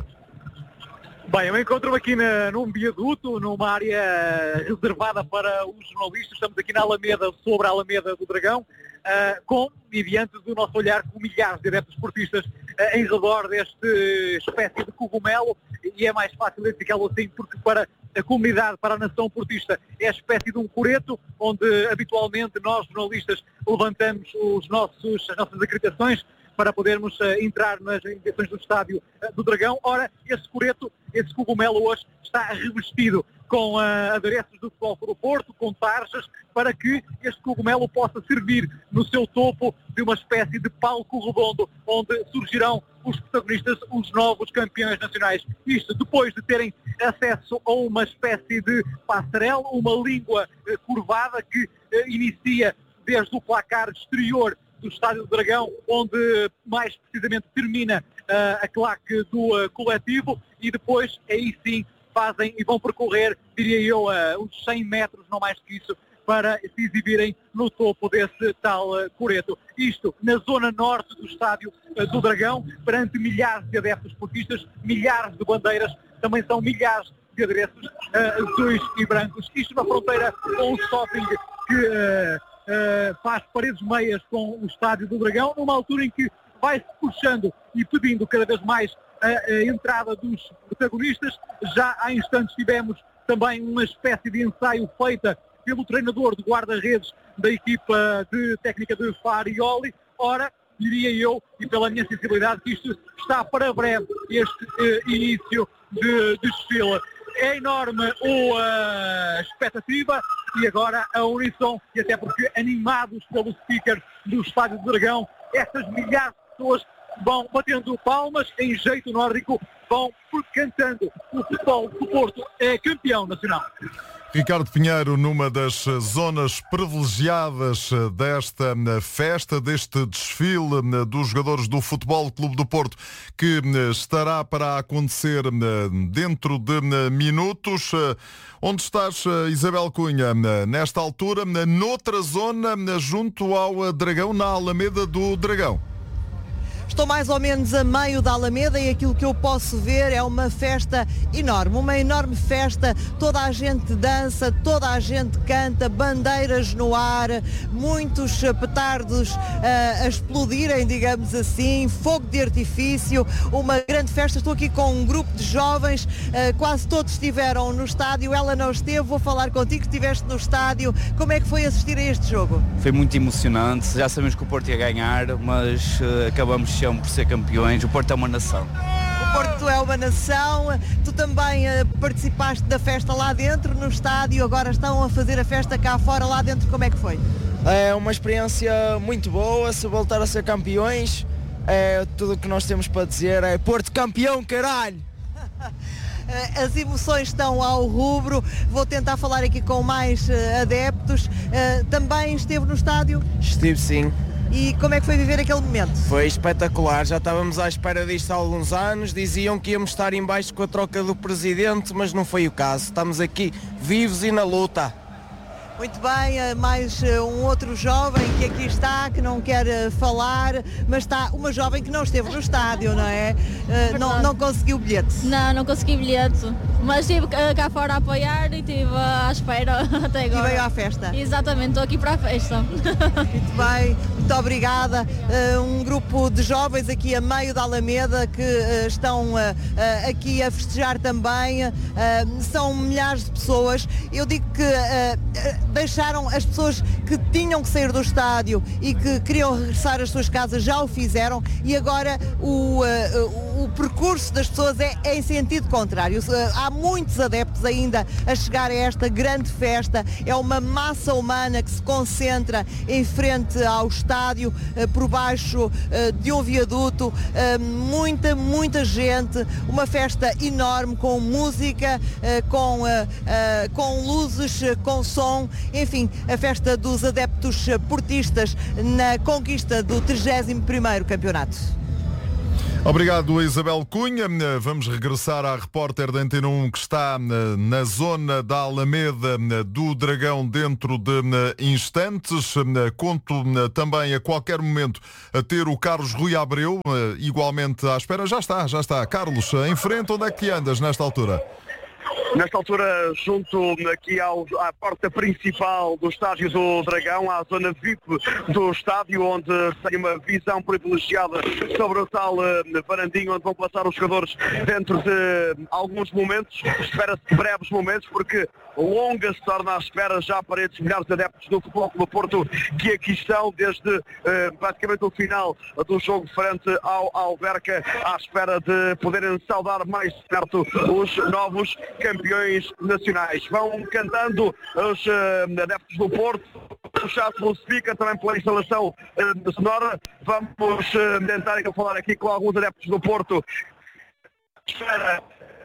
Bem, eu encontro-me aqui na, num viaduto, numa área reservada para os jornalistas. Estamos aqui na Alameda, sobre a Alameda do Dragão, uh, com e diante do nosso olhar com milhares de adeptos esportistas uh, em redor deste espécie de cogumelo, e é mais fácil identificá-lo assim porque para a comunidade, para a nação portista, é a espécie de um coreto onde habitualmente nós jornalistas levantamos os nossos, as nossas acreditações para podermos uh, entrar nas indicações do estádio uh, do Dragão. Ora, esse coreto, esse cogumelo hoje está revestido com uh, adereços do Futebol Clube do Porto, com tarjas, para que este cogumelo possa servir no seu topo de uma espécie de palco redondo, onde surgirão os protagonistas, os novos campeões nacionais. Isto depois de terem acesso a uma espécie de passarela, uma língua uh, curvada que uh, inicia desde o placar exterior do Estádio do Dragão, onde mais precisamente termina uh, a claque do uh, coletivo, e depois aí sim fazem e vão percorrer, diria eu, uh, uns cem metros, não mais que isso, para se exibirem no topo desse tal uh, coreto. Isto na zona norte do Estádio uh, do Dragão, perante milhares de adeptos esportistas, milhares de bandeiras, também são milhares de adereços uh, azuis e brancos. Isto na fronteira com o shopping que Uh, Uh, faz paredes meias com o Estádio do Dragão, numa altura em que vai-se puxando e pedindo cada vez mais a, a entrada dos protagonistas. Já há instantes tivemos também uma espécie de ensaio feita pelo treinador de guarda-redes da equipa de técnica de Farioli. Ora, diria eu, e pela minha sensibilidade, que isto está para breve, este uh, início de desfile. É enorme a expectativa e agora a uníssono, e até porque animados pelo speaker do Estádio do Dragão, estas milhares de pessoas vão batendo palmas em jeito nórdico, vão cantando o Futebol do Porto é campeão nacional. Ricardo Pinheiro, numa das zonas privilegiadas desta festa, deste desfile dos jogadores do Futebol Clube do Porto, que estará para acontecer dentro de minutos. Onde estás, Isabel Cunha, nesta altura, noutra zona, junto ao Dragão, na Alameda do Dragão? Estou mais ou menos a meio da Alameda e aquilo que eu posso ver é uma festa enorme, uma enorme festa, toda a gente dança, toda a gente canta, bandeiras no ar, muitos petardos uh, a explodirem, digamos assim, fogo de artifício, uma grande festa. Estou aqui com um grupo de jovens, uh, quase todos estiveram no estádio, ela não esteve, vou falar contigo, estiveste no estádio. Como é que foi assistir a este jogo? Foi muito emocionante, já sabemos que o Porto ia ganhar, mas uh, acabamos por ser campeões. O Porto é uma nação. O Porto é uma nação. Tu também uh, participaste da festa lá dentro, no estádio, agora estão a fazer a festa cá fora, lá dentro. Como é que foi? É uma experiência muito boa, se voltar a ser campeões, é tudo o que nós temos para dizer, é Porto campeão, caralho! As emoções estão ao rubro. Vou tentar falar aqui com mais uh, adeptos. Uh, também esteve no estádio? Estive, sim. E como é que foi viver aquele momento? Foi espetacular, já estávamos à espera disto há alguns anos, diziam que íamos estar em baixo com a troca do presidente, mas não foi o caso, estamos aqui vivos e na luta. Muito bem, mais um outro jovem que aqui está, que não quer falar, mas está uma jovem que não esteve no estádio, não é? é não, não conseguiu bilhete? Não, não consegui bilhete, mas estive cá fora a apoiar e estive à espera até agora. E veio à festa? Exatamente, estou aqui para a festa. Muito bem, muito obrigada. Uh, um grupo de jovens aqui a meio da Alameda que uh, estão uh, uh, aqui a festejar também, uh, são milhares de pessoas. Eu digo que uh, deixaram as pessoas que tinham que sair do estádio e que queriam regressar às suas casas já o fizeram, e agora o, uh, o percurso das pessoas é, é em sentido contrário. Há muitos adeptos ainda a chegar a esta grande festa. É uma massa humana que se concentra em frente ao estádio, uh, por baixo uh, de um viaduto, uh, muita, muita gente, uma festa enorme com música, uh, com, uh, uh, com luzes, uh, com som, enfim, a festa dos adeptos portistas na conquista do trigésimo primeiro campeonato. Obrigado, Isabel Cunha. Vamos regressar à repórter da Antena um que está na zona da Alameda do Dragão dentro de instantes. Conto também a qualquer momento a ter o Carlos Rui Abreu, igualmente à espera. Já está, já está. Carlos, em frente, onde é que andas nesta altura? Nesta altura, junto aqui ao, à porta principal do estádio do Dragão, à zona V I P do estádio, onde tem uma visão privilegiada sobre o tal uh, varandinho, onde vão passar os jogadores dentro de alguns momentos, espera-se breves momentos, porque longa se torna a espera já para estes milhares de adeptos do Futebol Clube do Porto, que aqui estão desde uh, praticamente o final do jogo frente ao Alverca, à espera de poderem saudar mais perto os novos campeões nacionais. Vão cantando os uh, adeptos do Porto, o chato se fica também pela instalação uh, sonora. Vamos uh, tentar então, falar aqui com alguns adeptos do Porto. Espera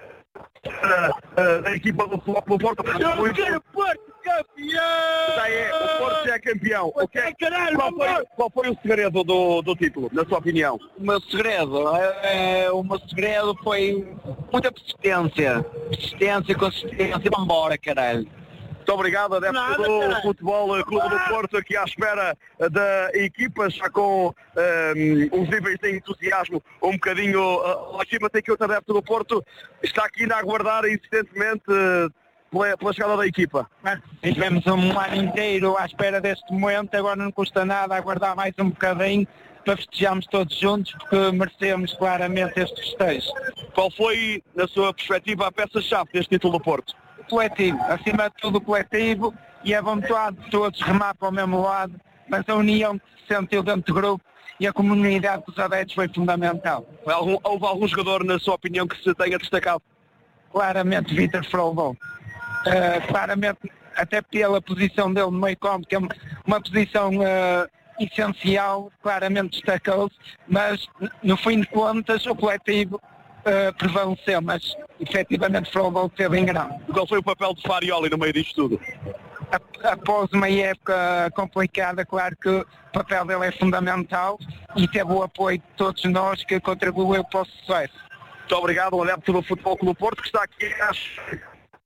uh, uh, da equipa do Futebol do Porto. Eu quero Porto campeão! Já é, o Porto já é campeão. Okay. Qual, foi, qual foi o segredo do, do título, na sua opinião? O meu segredo, é, o meu segredo foi muita persistência. Persistência, consistência, vamos embora, caralho. Muito obrigado, adepto do caralho. Futebol Clube do Porto, aqui à espera da equipa, já com um, uns níveis de entusiasmo um bocadinho uh, lá acima. Tem que outro adepto do Porto, está aqui a aguardar insistentemente uh, pela, pela chegada da equipa. Tivemos um ano inteiro à espera deste momento, agora não custa nada aguardar mais um bocadinho para festejarmos todos juntos, porque merecemos claramente este festejo. Qual foi, na sua perspectiva, a peça-chave deste título do Porto? Coletivo, acima de tudo coletivo, e a vontade de todos remar para o mesmo lado, mas a união que se sentiu dentro do grupo e a comunidade dos adeptos foi fundamental. Algum, houve algum jogador, na sua opinião, que se tenha destacado? Claramente Vítor Froubon. Uh, claramente, até pela posição dele no meio campo, que é uma posição uh, essencial, claramente destacou-se, mas no fim de contas o coletivo Uh, prevaleceu, mas efetivamente Froubon teve em grande. Qual foi o papel de Farioli no meio disto tudo? Após uma época complicada, claro que o papel dele é fundamental e teve o apoio de todos nós que contribuiu para o sucesso. Muito obrigado, o adepto do Futebol Clube do Porto, que está aqui às...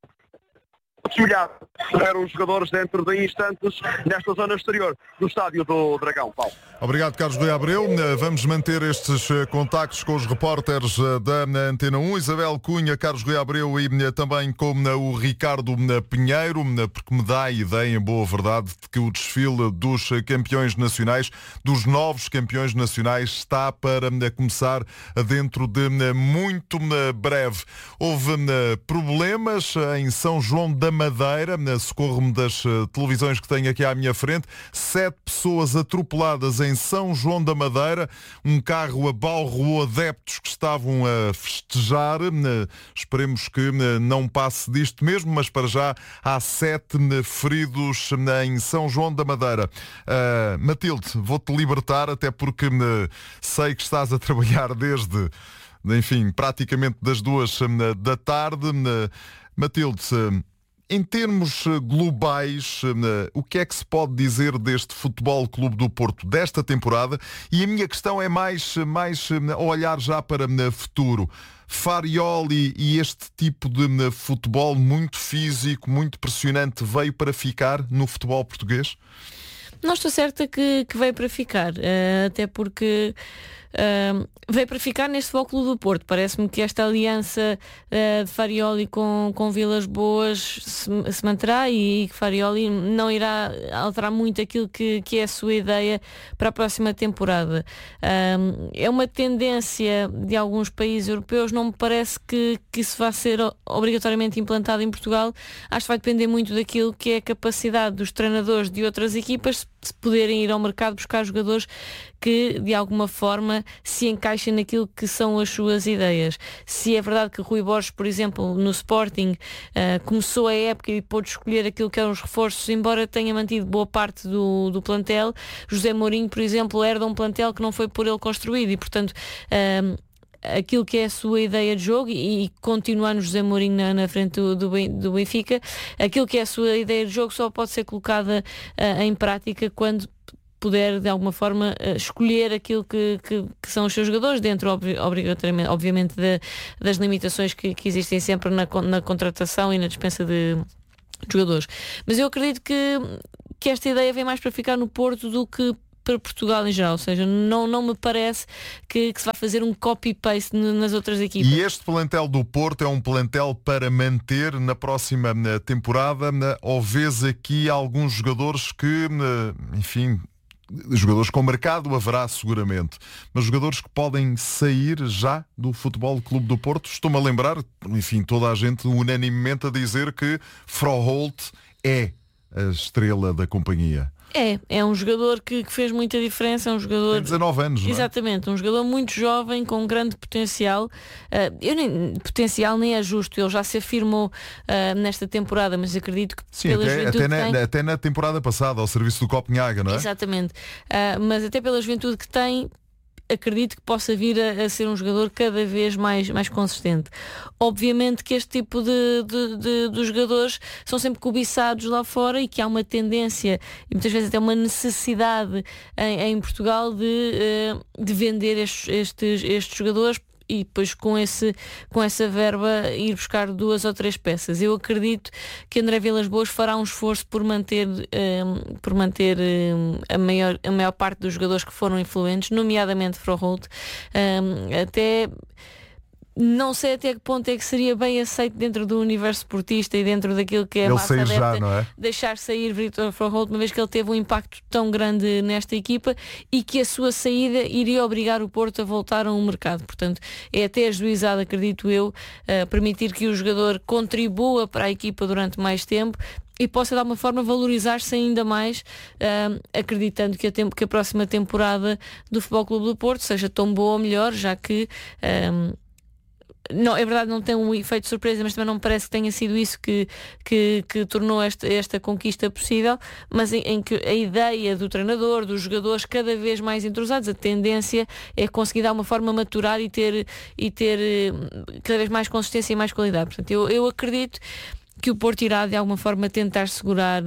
Eram os jogadores dentro de instantes nesta zona exterior do estádio do Dragão. Paulo. Obrigado, Carlos Rui Abreu. Vamos manter estes contactos com os repórteres da Antena um, Isabel Cunha, Carlos Rui Abreu e também com o Ricardo Pinheiro, porque me dá a ideia, em boa verdade, de que o desfile dos campeões nacionais, dos novos campeões nacionais, está para começar dentro de muito breve. Houve problemas em São João da Madeira, socorro-me das televisões que tenho aqui à minha frente, sete pessoas atropeladas em São João da Madeira, um carro abalroou adeptos que estavam a festejar, esperemos que não passe disto mesmo, mas para já há sete feridos em São João da Madeira. Uh, Matilde, vou-te libertar, até porque sei que estás a trabalhar desde, enfim, praticamente das duas da tarde. Matilde, em termos globais, o que é que se pode dizer deste Futebol Clube do Porto desta temporada? E a minha questão é mais, mais olhar já para o futuro. Farioli e este tipo de futebol muito físico, muito pressionante, veio para ficar no futebol português? Não estou certa que, que veio para ficar, uh, até porque uh, veio para ficar neste Futebol Clube do Porto. Parece-me que esta aliança uh, de Farioli com, com Vilas Boas se, se manterá e que Farioli não irá alterar muito aquilo que, que é a sua ideia para a próxima temporada. Uh, é uma tendência de alguns países europeus, não me parece que, que isso vá ser obrigatoriamente implantado em Portugal. Acho que vai depender muito daquilo que é a capacidade dos treinadores de outras equipas se poderem ir ao mercado buscar jogadores que de alguma forma se encaixem naquilo que são as suas ideias. Se é verdade que Rui Borges, por exemplo, no Sporting uh, começou a época e pôde escolher aquilo que eram os reforços, embora tenha mantido boa parte do, do plantel, José Mourinho, por exemplo, herda um plantel que não foi por ele construído e, portanto, uh, aquilo que é a sua ideia de jogo e, e continuando José Mourinho na, na frente do, do, do Benfica, aquilo que é a sua ideia de jogo só pode ser colocada uh, em prática quando puder de alguma forma uh, escolher aquilo que, que, que são os seus jogadores dentro ob- obrigatoriamente, obviamente de, das limitações que, que existem sempre na, na contratação e na dispensa de jogadores. Mas eu acredito que, que esta ideia vem mais para ficar no Porto do que para Portugal em geral, ou seja, não, não me parece que, que se vai fazer um copy-paste nas outras equipas. E este plantel do Porto é um plantel para manter na próxima temporada, ou vês aqui alguns jogadores que, enfim, jogadores com mercado haverá seguramente, mas jogadores que podem sair já do Futebol Clube do Porto? Estou-me a lembrar, enfim, toda a gente unanimemente a dizer que Froholt é a estrela da companhia. É, é um jogador que, que fez muita diferença, é um jogador... Tem dezanove anos, não é? Exatamente, um jogador muito jovem, com grande potencial. Uh, eu nem, potencial nem é justo, ele já se afirmou uh, nesta temporada, mas acredito que Sim, pela até, juventude até, que na, tem... até na temporada passada, ao serviço do Copenhaga, não é? Exatamente, uh, mas até pela juventude que tem, acredito que possa vir a, a ser um jogador cada vez mais, mais consistente. Obviamente que este tipo de, de, de, de jogadores são sempre cobiçados lá fora e que há uma tendência e muitas vezes até uma necessidade em, em Portugal de, de vender estes, estes, estes jogadores e depois com, esse, com essa verba ir buscar duas ou três peças. Eu acredito que André Vilas Boas fará um esforço por manter, um, por manter um, a, maior, a maior parte dos jogadores que foram influentes, nomeadamente Froholt. Um, até não sei até que ponto é que seria bem aceito dentro do universo esportista e dentro daquilo que é a ele massa sair adepta, já, não é? deixar sair Vítor Froholt, uma vez que ele teve um impacto tão grande nesta equipa e que a sua saída iria obrigar o Porto a voltar a um mercado. Portanto, é até ajuizado, acredito eu, uh, permitir que o jogador contribua para a equipa durante mais tempo e possa de alguma forma valorizar-se ainda mais, uh, acreditando que a, tempo, que a próxima temporada do Futebol Clube do Porto seja tão boa ou melhor, já que um, não, é verdade, não tem um efeito de surpresa, mas também não me parece que tenha sido isso que, que, que tornou esta, esta conquista possível, mas em, em que a ideia do treinador, dos jogadores cada vez mais entrosados, a tendência é conseguir dar uma forma maturar e ter, e ter cada vez mais consistência e mais qualidade. Portanto, eu, eu acredito que o Porto irá de alguma forma tentar segurar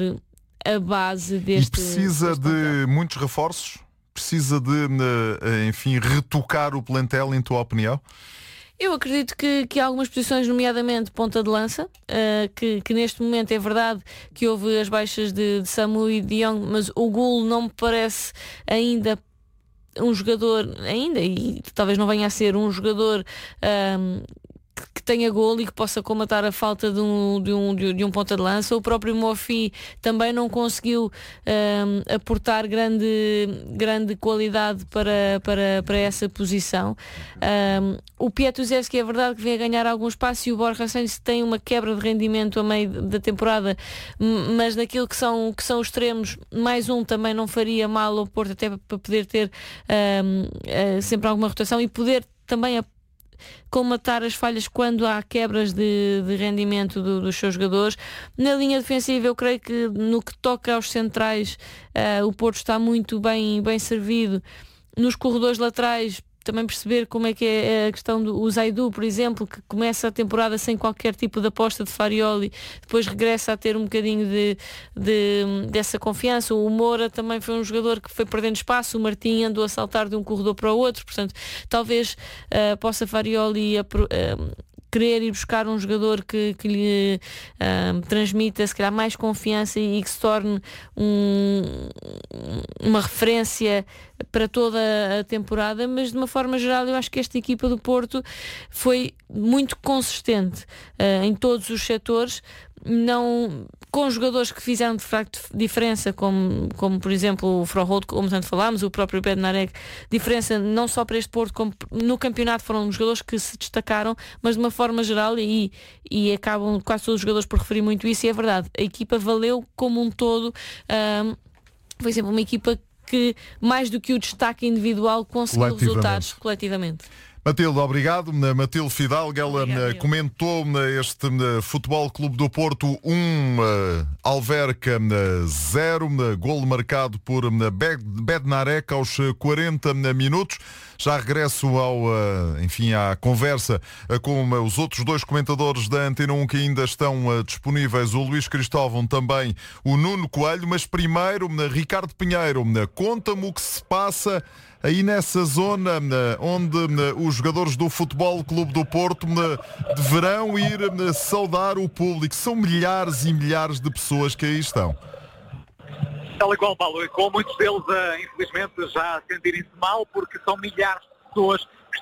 a base deste... E precisa deste de plantel. muitos reforços? Precisa de, enfim, retocar o plantel, em tua opinião? Eu acredito que, que há algumas posições, nomeadamente ponta de lança, uh, que, que neste momento é verdade que houve as baixas de, de Samu e de Young, mas o Gulo não me parece ainda um jogador, ainda, e talvez não venha a ser um jogador um, que tenha golo e que possa comatar a falta de um, de um, de um ponta de lança. O próprio Mofi também não conseguiu um, aportar grande, grande qualidade para, para, para essa posição. Um, o Piatuzewski é verdade que vem a ganhar algum espaço e o Borja Sainz tem uma quebra de rendimento a meio da temporada, mas naquilo que são, que são os extremos, mais um também não faria mal ao Porto, até para poder ter um, uh, sempre alguma rotação e poder também a colmatar as falhas quando há quebras de, de rendimento do, dos seus jogadores. Na linha defensiva eu creio que no que toca aos centrais uh, o Porto está muito bem, bem servido. Nos corredores laterais também perceber como é que é a questão do Zaidu, por exemplo, que começa a temporada sem qualquer tipo de aposta de Farioli, depois regressa a ter um bocadinho de, de, dessa confiança. O Moura também foi um jogador que foi perdendo espaço, o Martim andou a saltar de um corredor para o outro, portanto talvez uh, possa Farioli uh, querer ir buscar um jogador que, que lhe uh, transmita se calhar mais confiança e, e que se torne um, uma referência para toda a temporada, mas de uma forma geral eu acho que esta equipa do Porto foi muito consistente uh, em todos os setores, não, com jogadores que fizeram de facto diferença, como, como por exemplo o Froholt, como tanto falámos, o próprio Bednarek, diferença não só para este Porto, como no campeonato foram jogadores que se destacaram, mas de uma forma geral, e, e acabam quase todos os jogadores por referir muito isso, e é verdade, a equipa valeu como um todo, um, foi sempre uma equipa que, mais do que o destaque individual, conseguiu resultados coletivamente. Matilde, obrigado. Matilde Fidalgo, ela Obrigado, comentou este Futebol Clube do Porto um, Alverca zero, golo marcado por Bednarek aos quarenta minutos. Já regresso ao, enfim, à conversa com os outros dois comentadores da Antena um que ainda estão disponíveis, o Luís Cristóvão, também o Nuno Coelho, mas primeiro, Ricardo Pinheiro, conta-me o que se passa aí nessa zona onde os jogadores do Futebol Clube do Porto deverão ir saudar o público. São milhares e milhares de pessoas que aí estão. Tal e qual, Paulo, e com muitos deles, infelizmente, já sentirem-se mal, porque são milhares de pessoas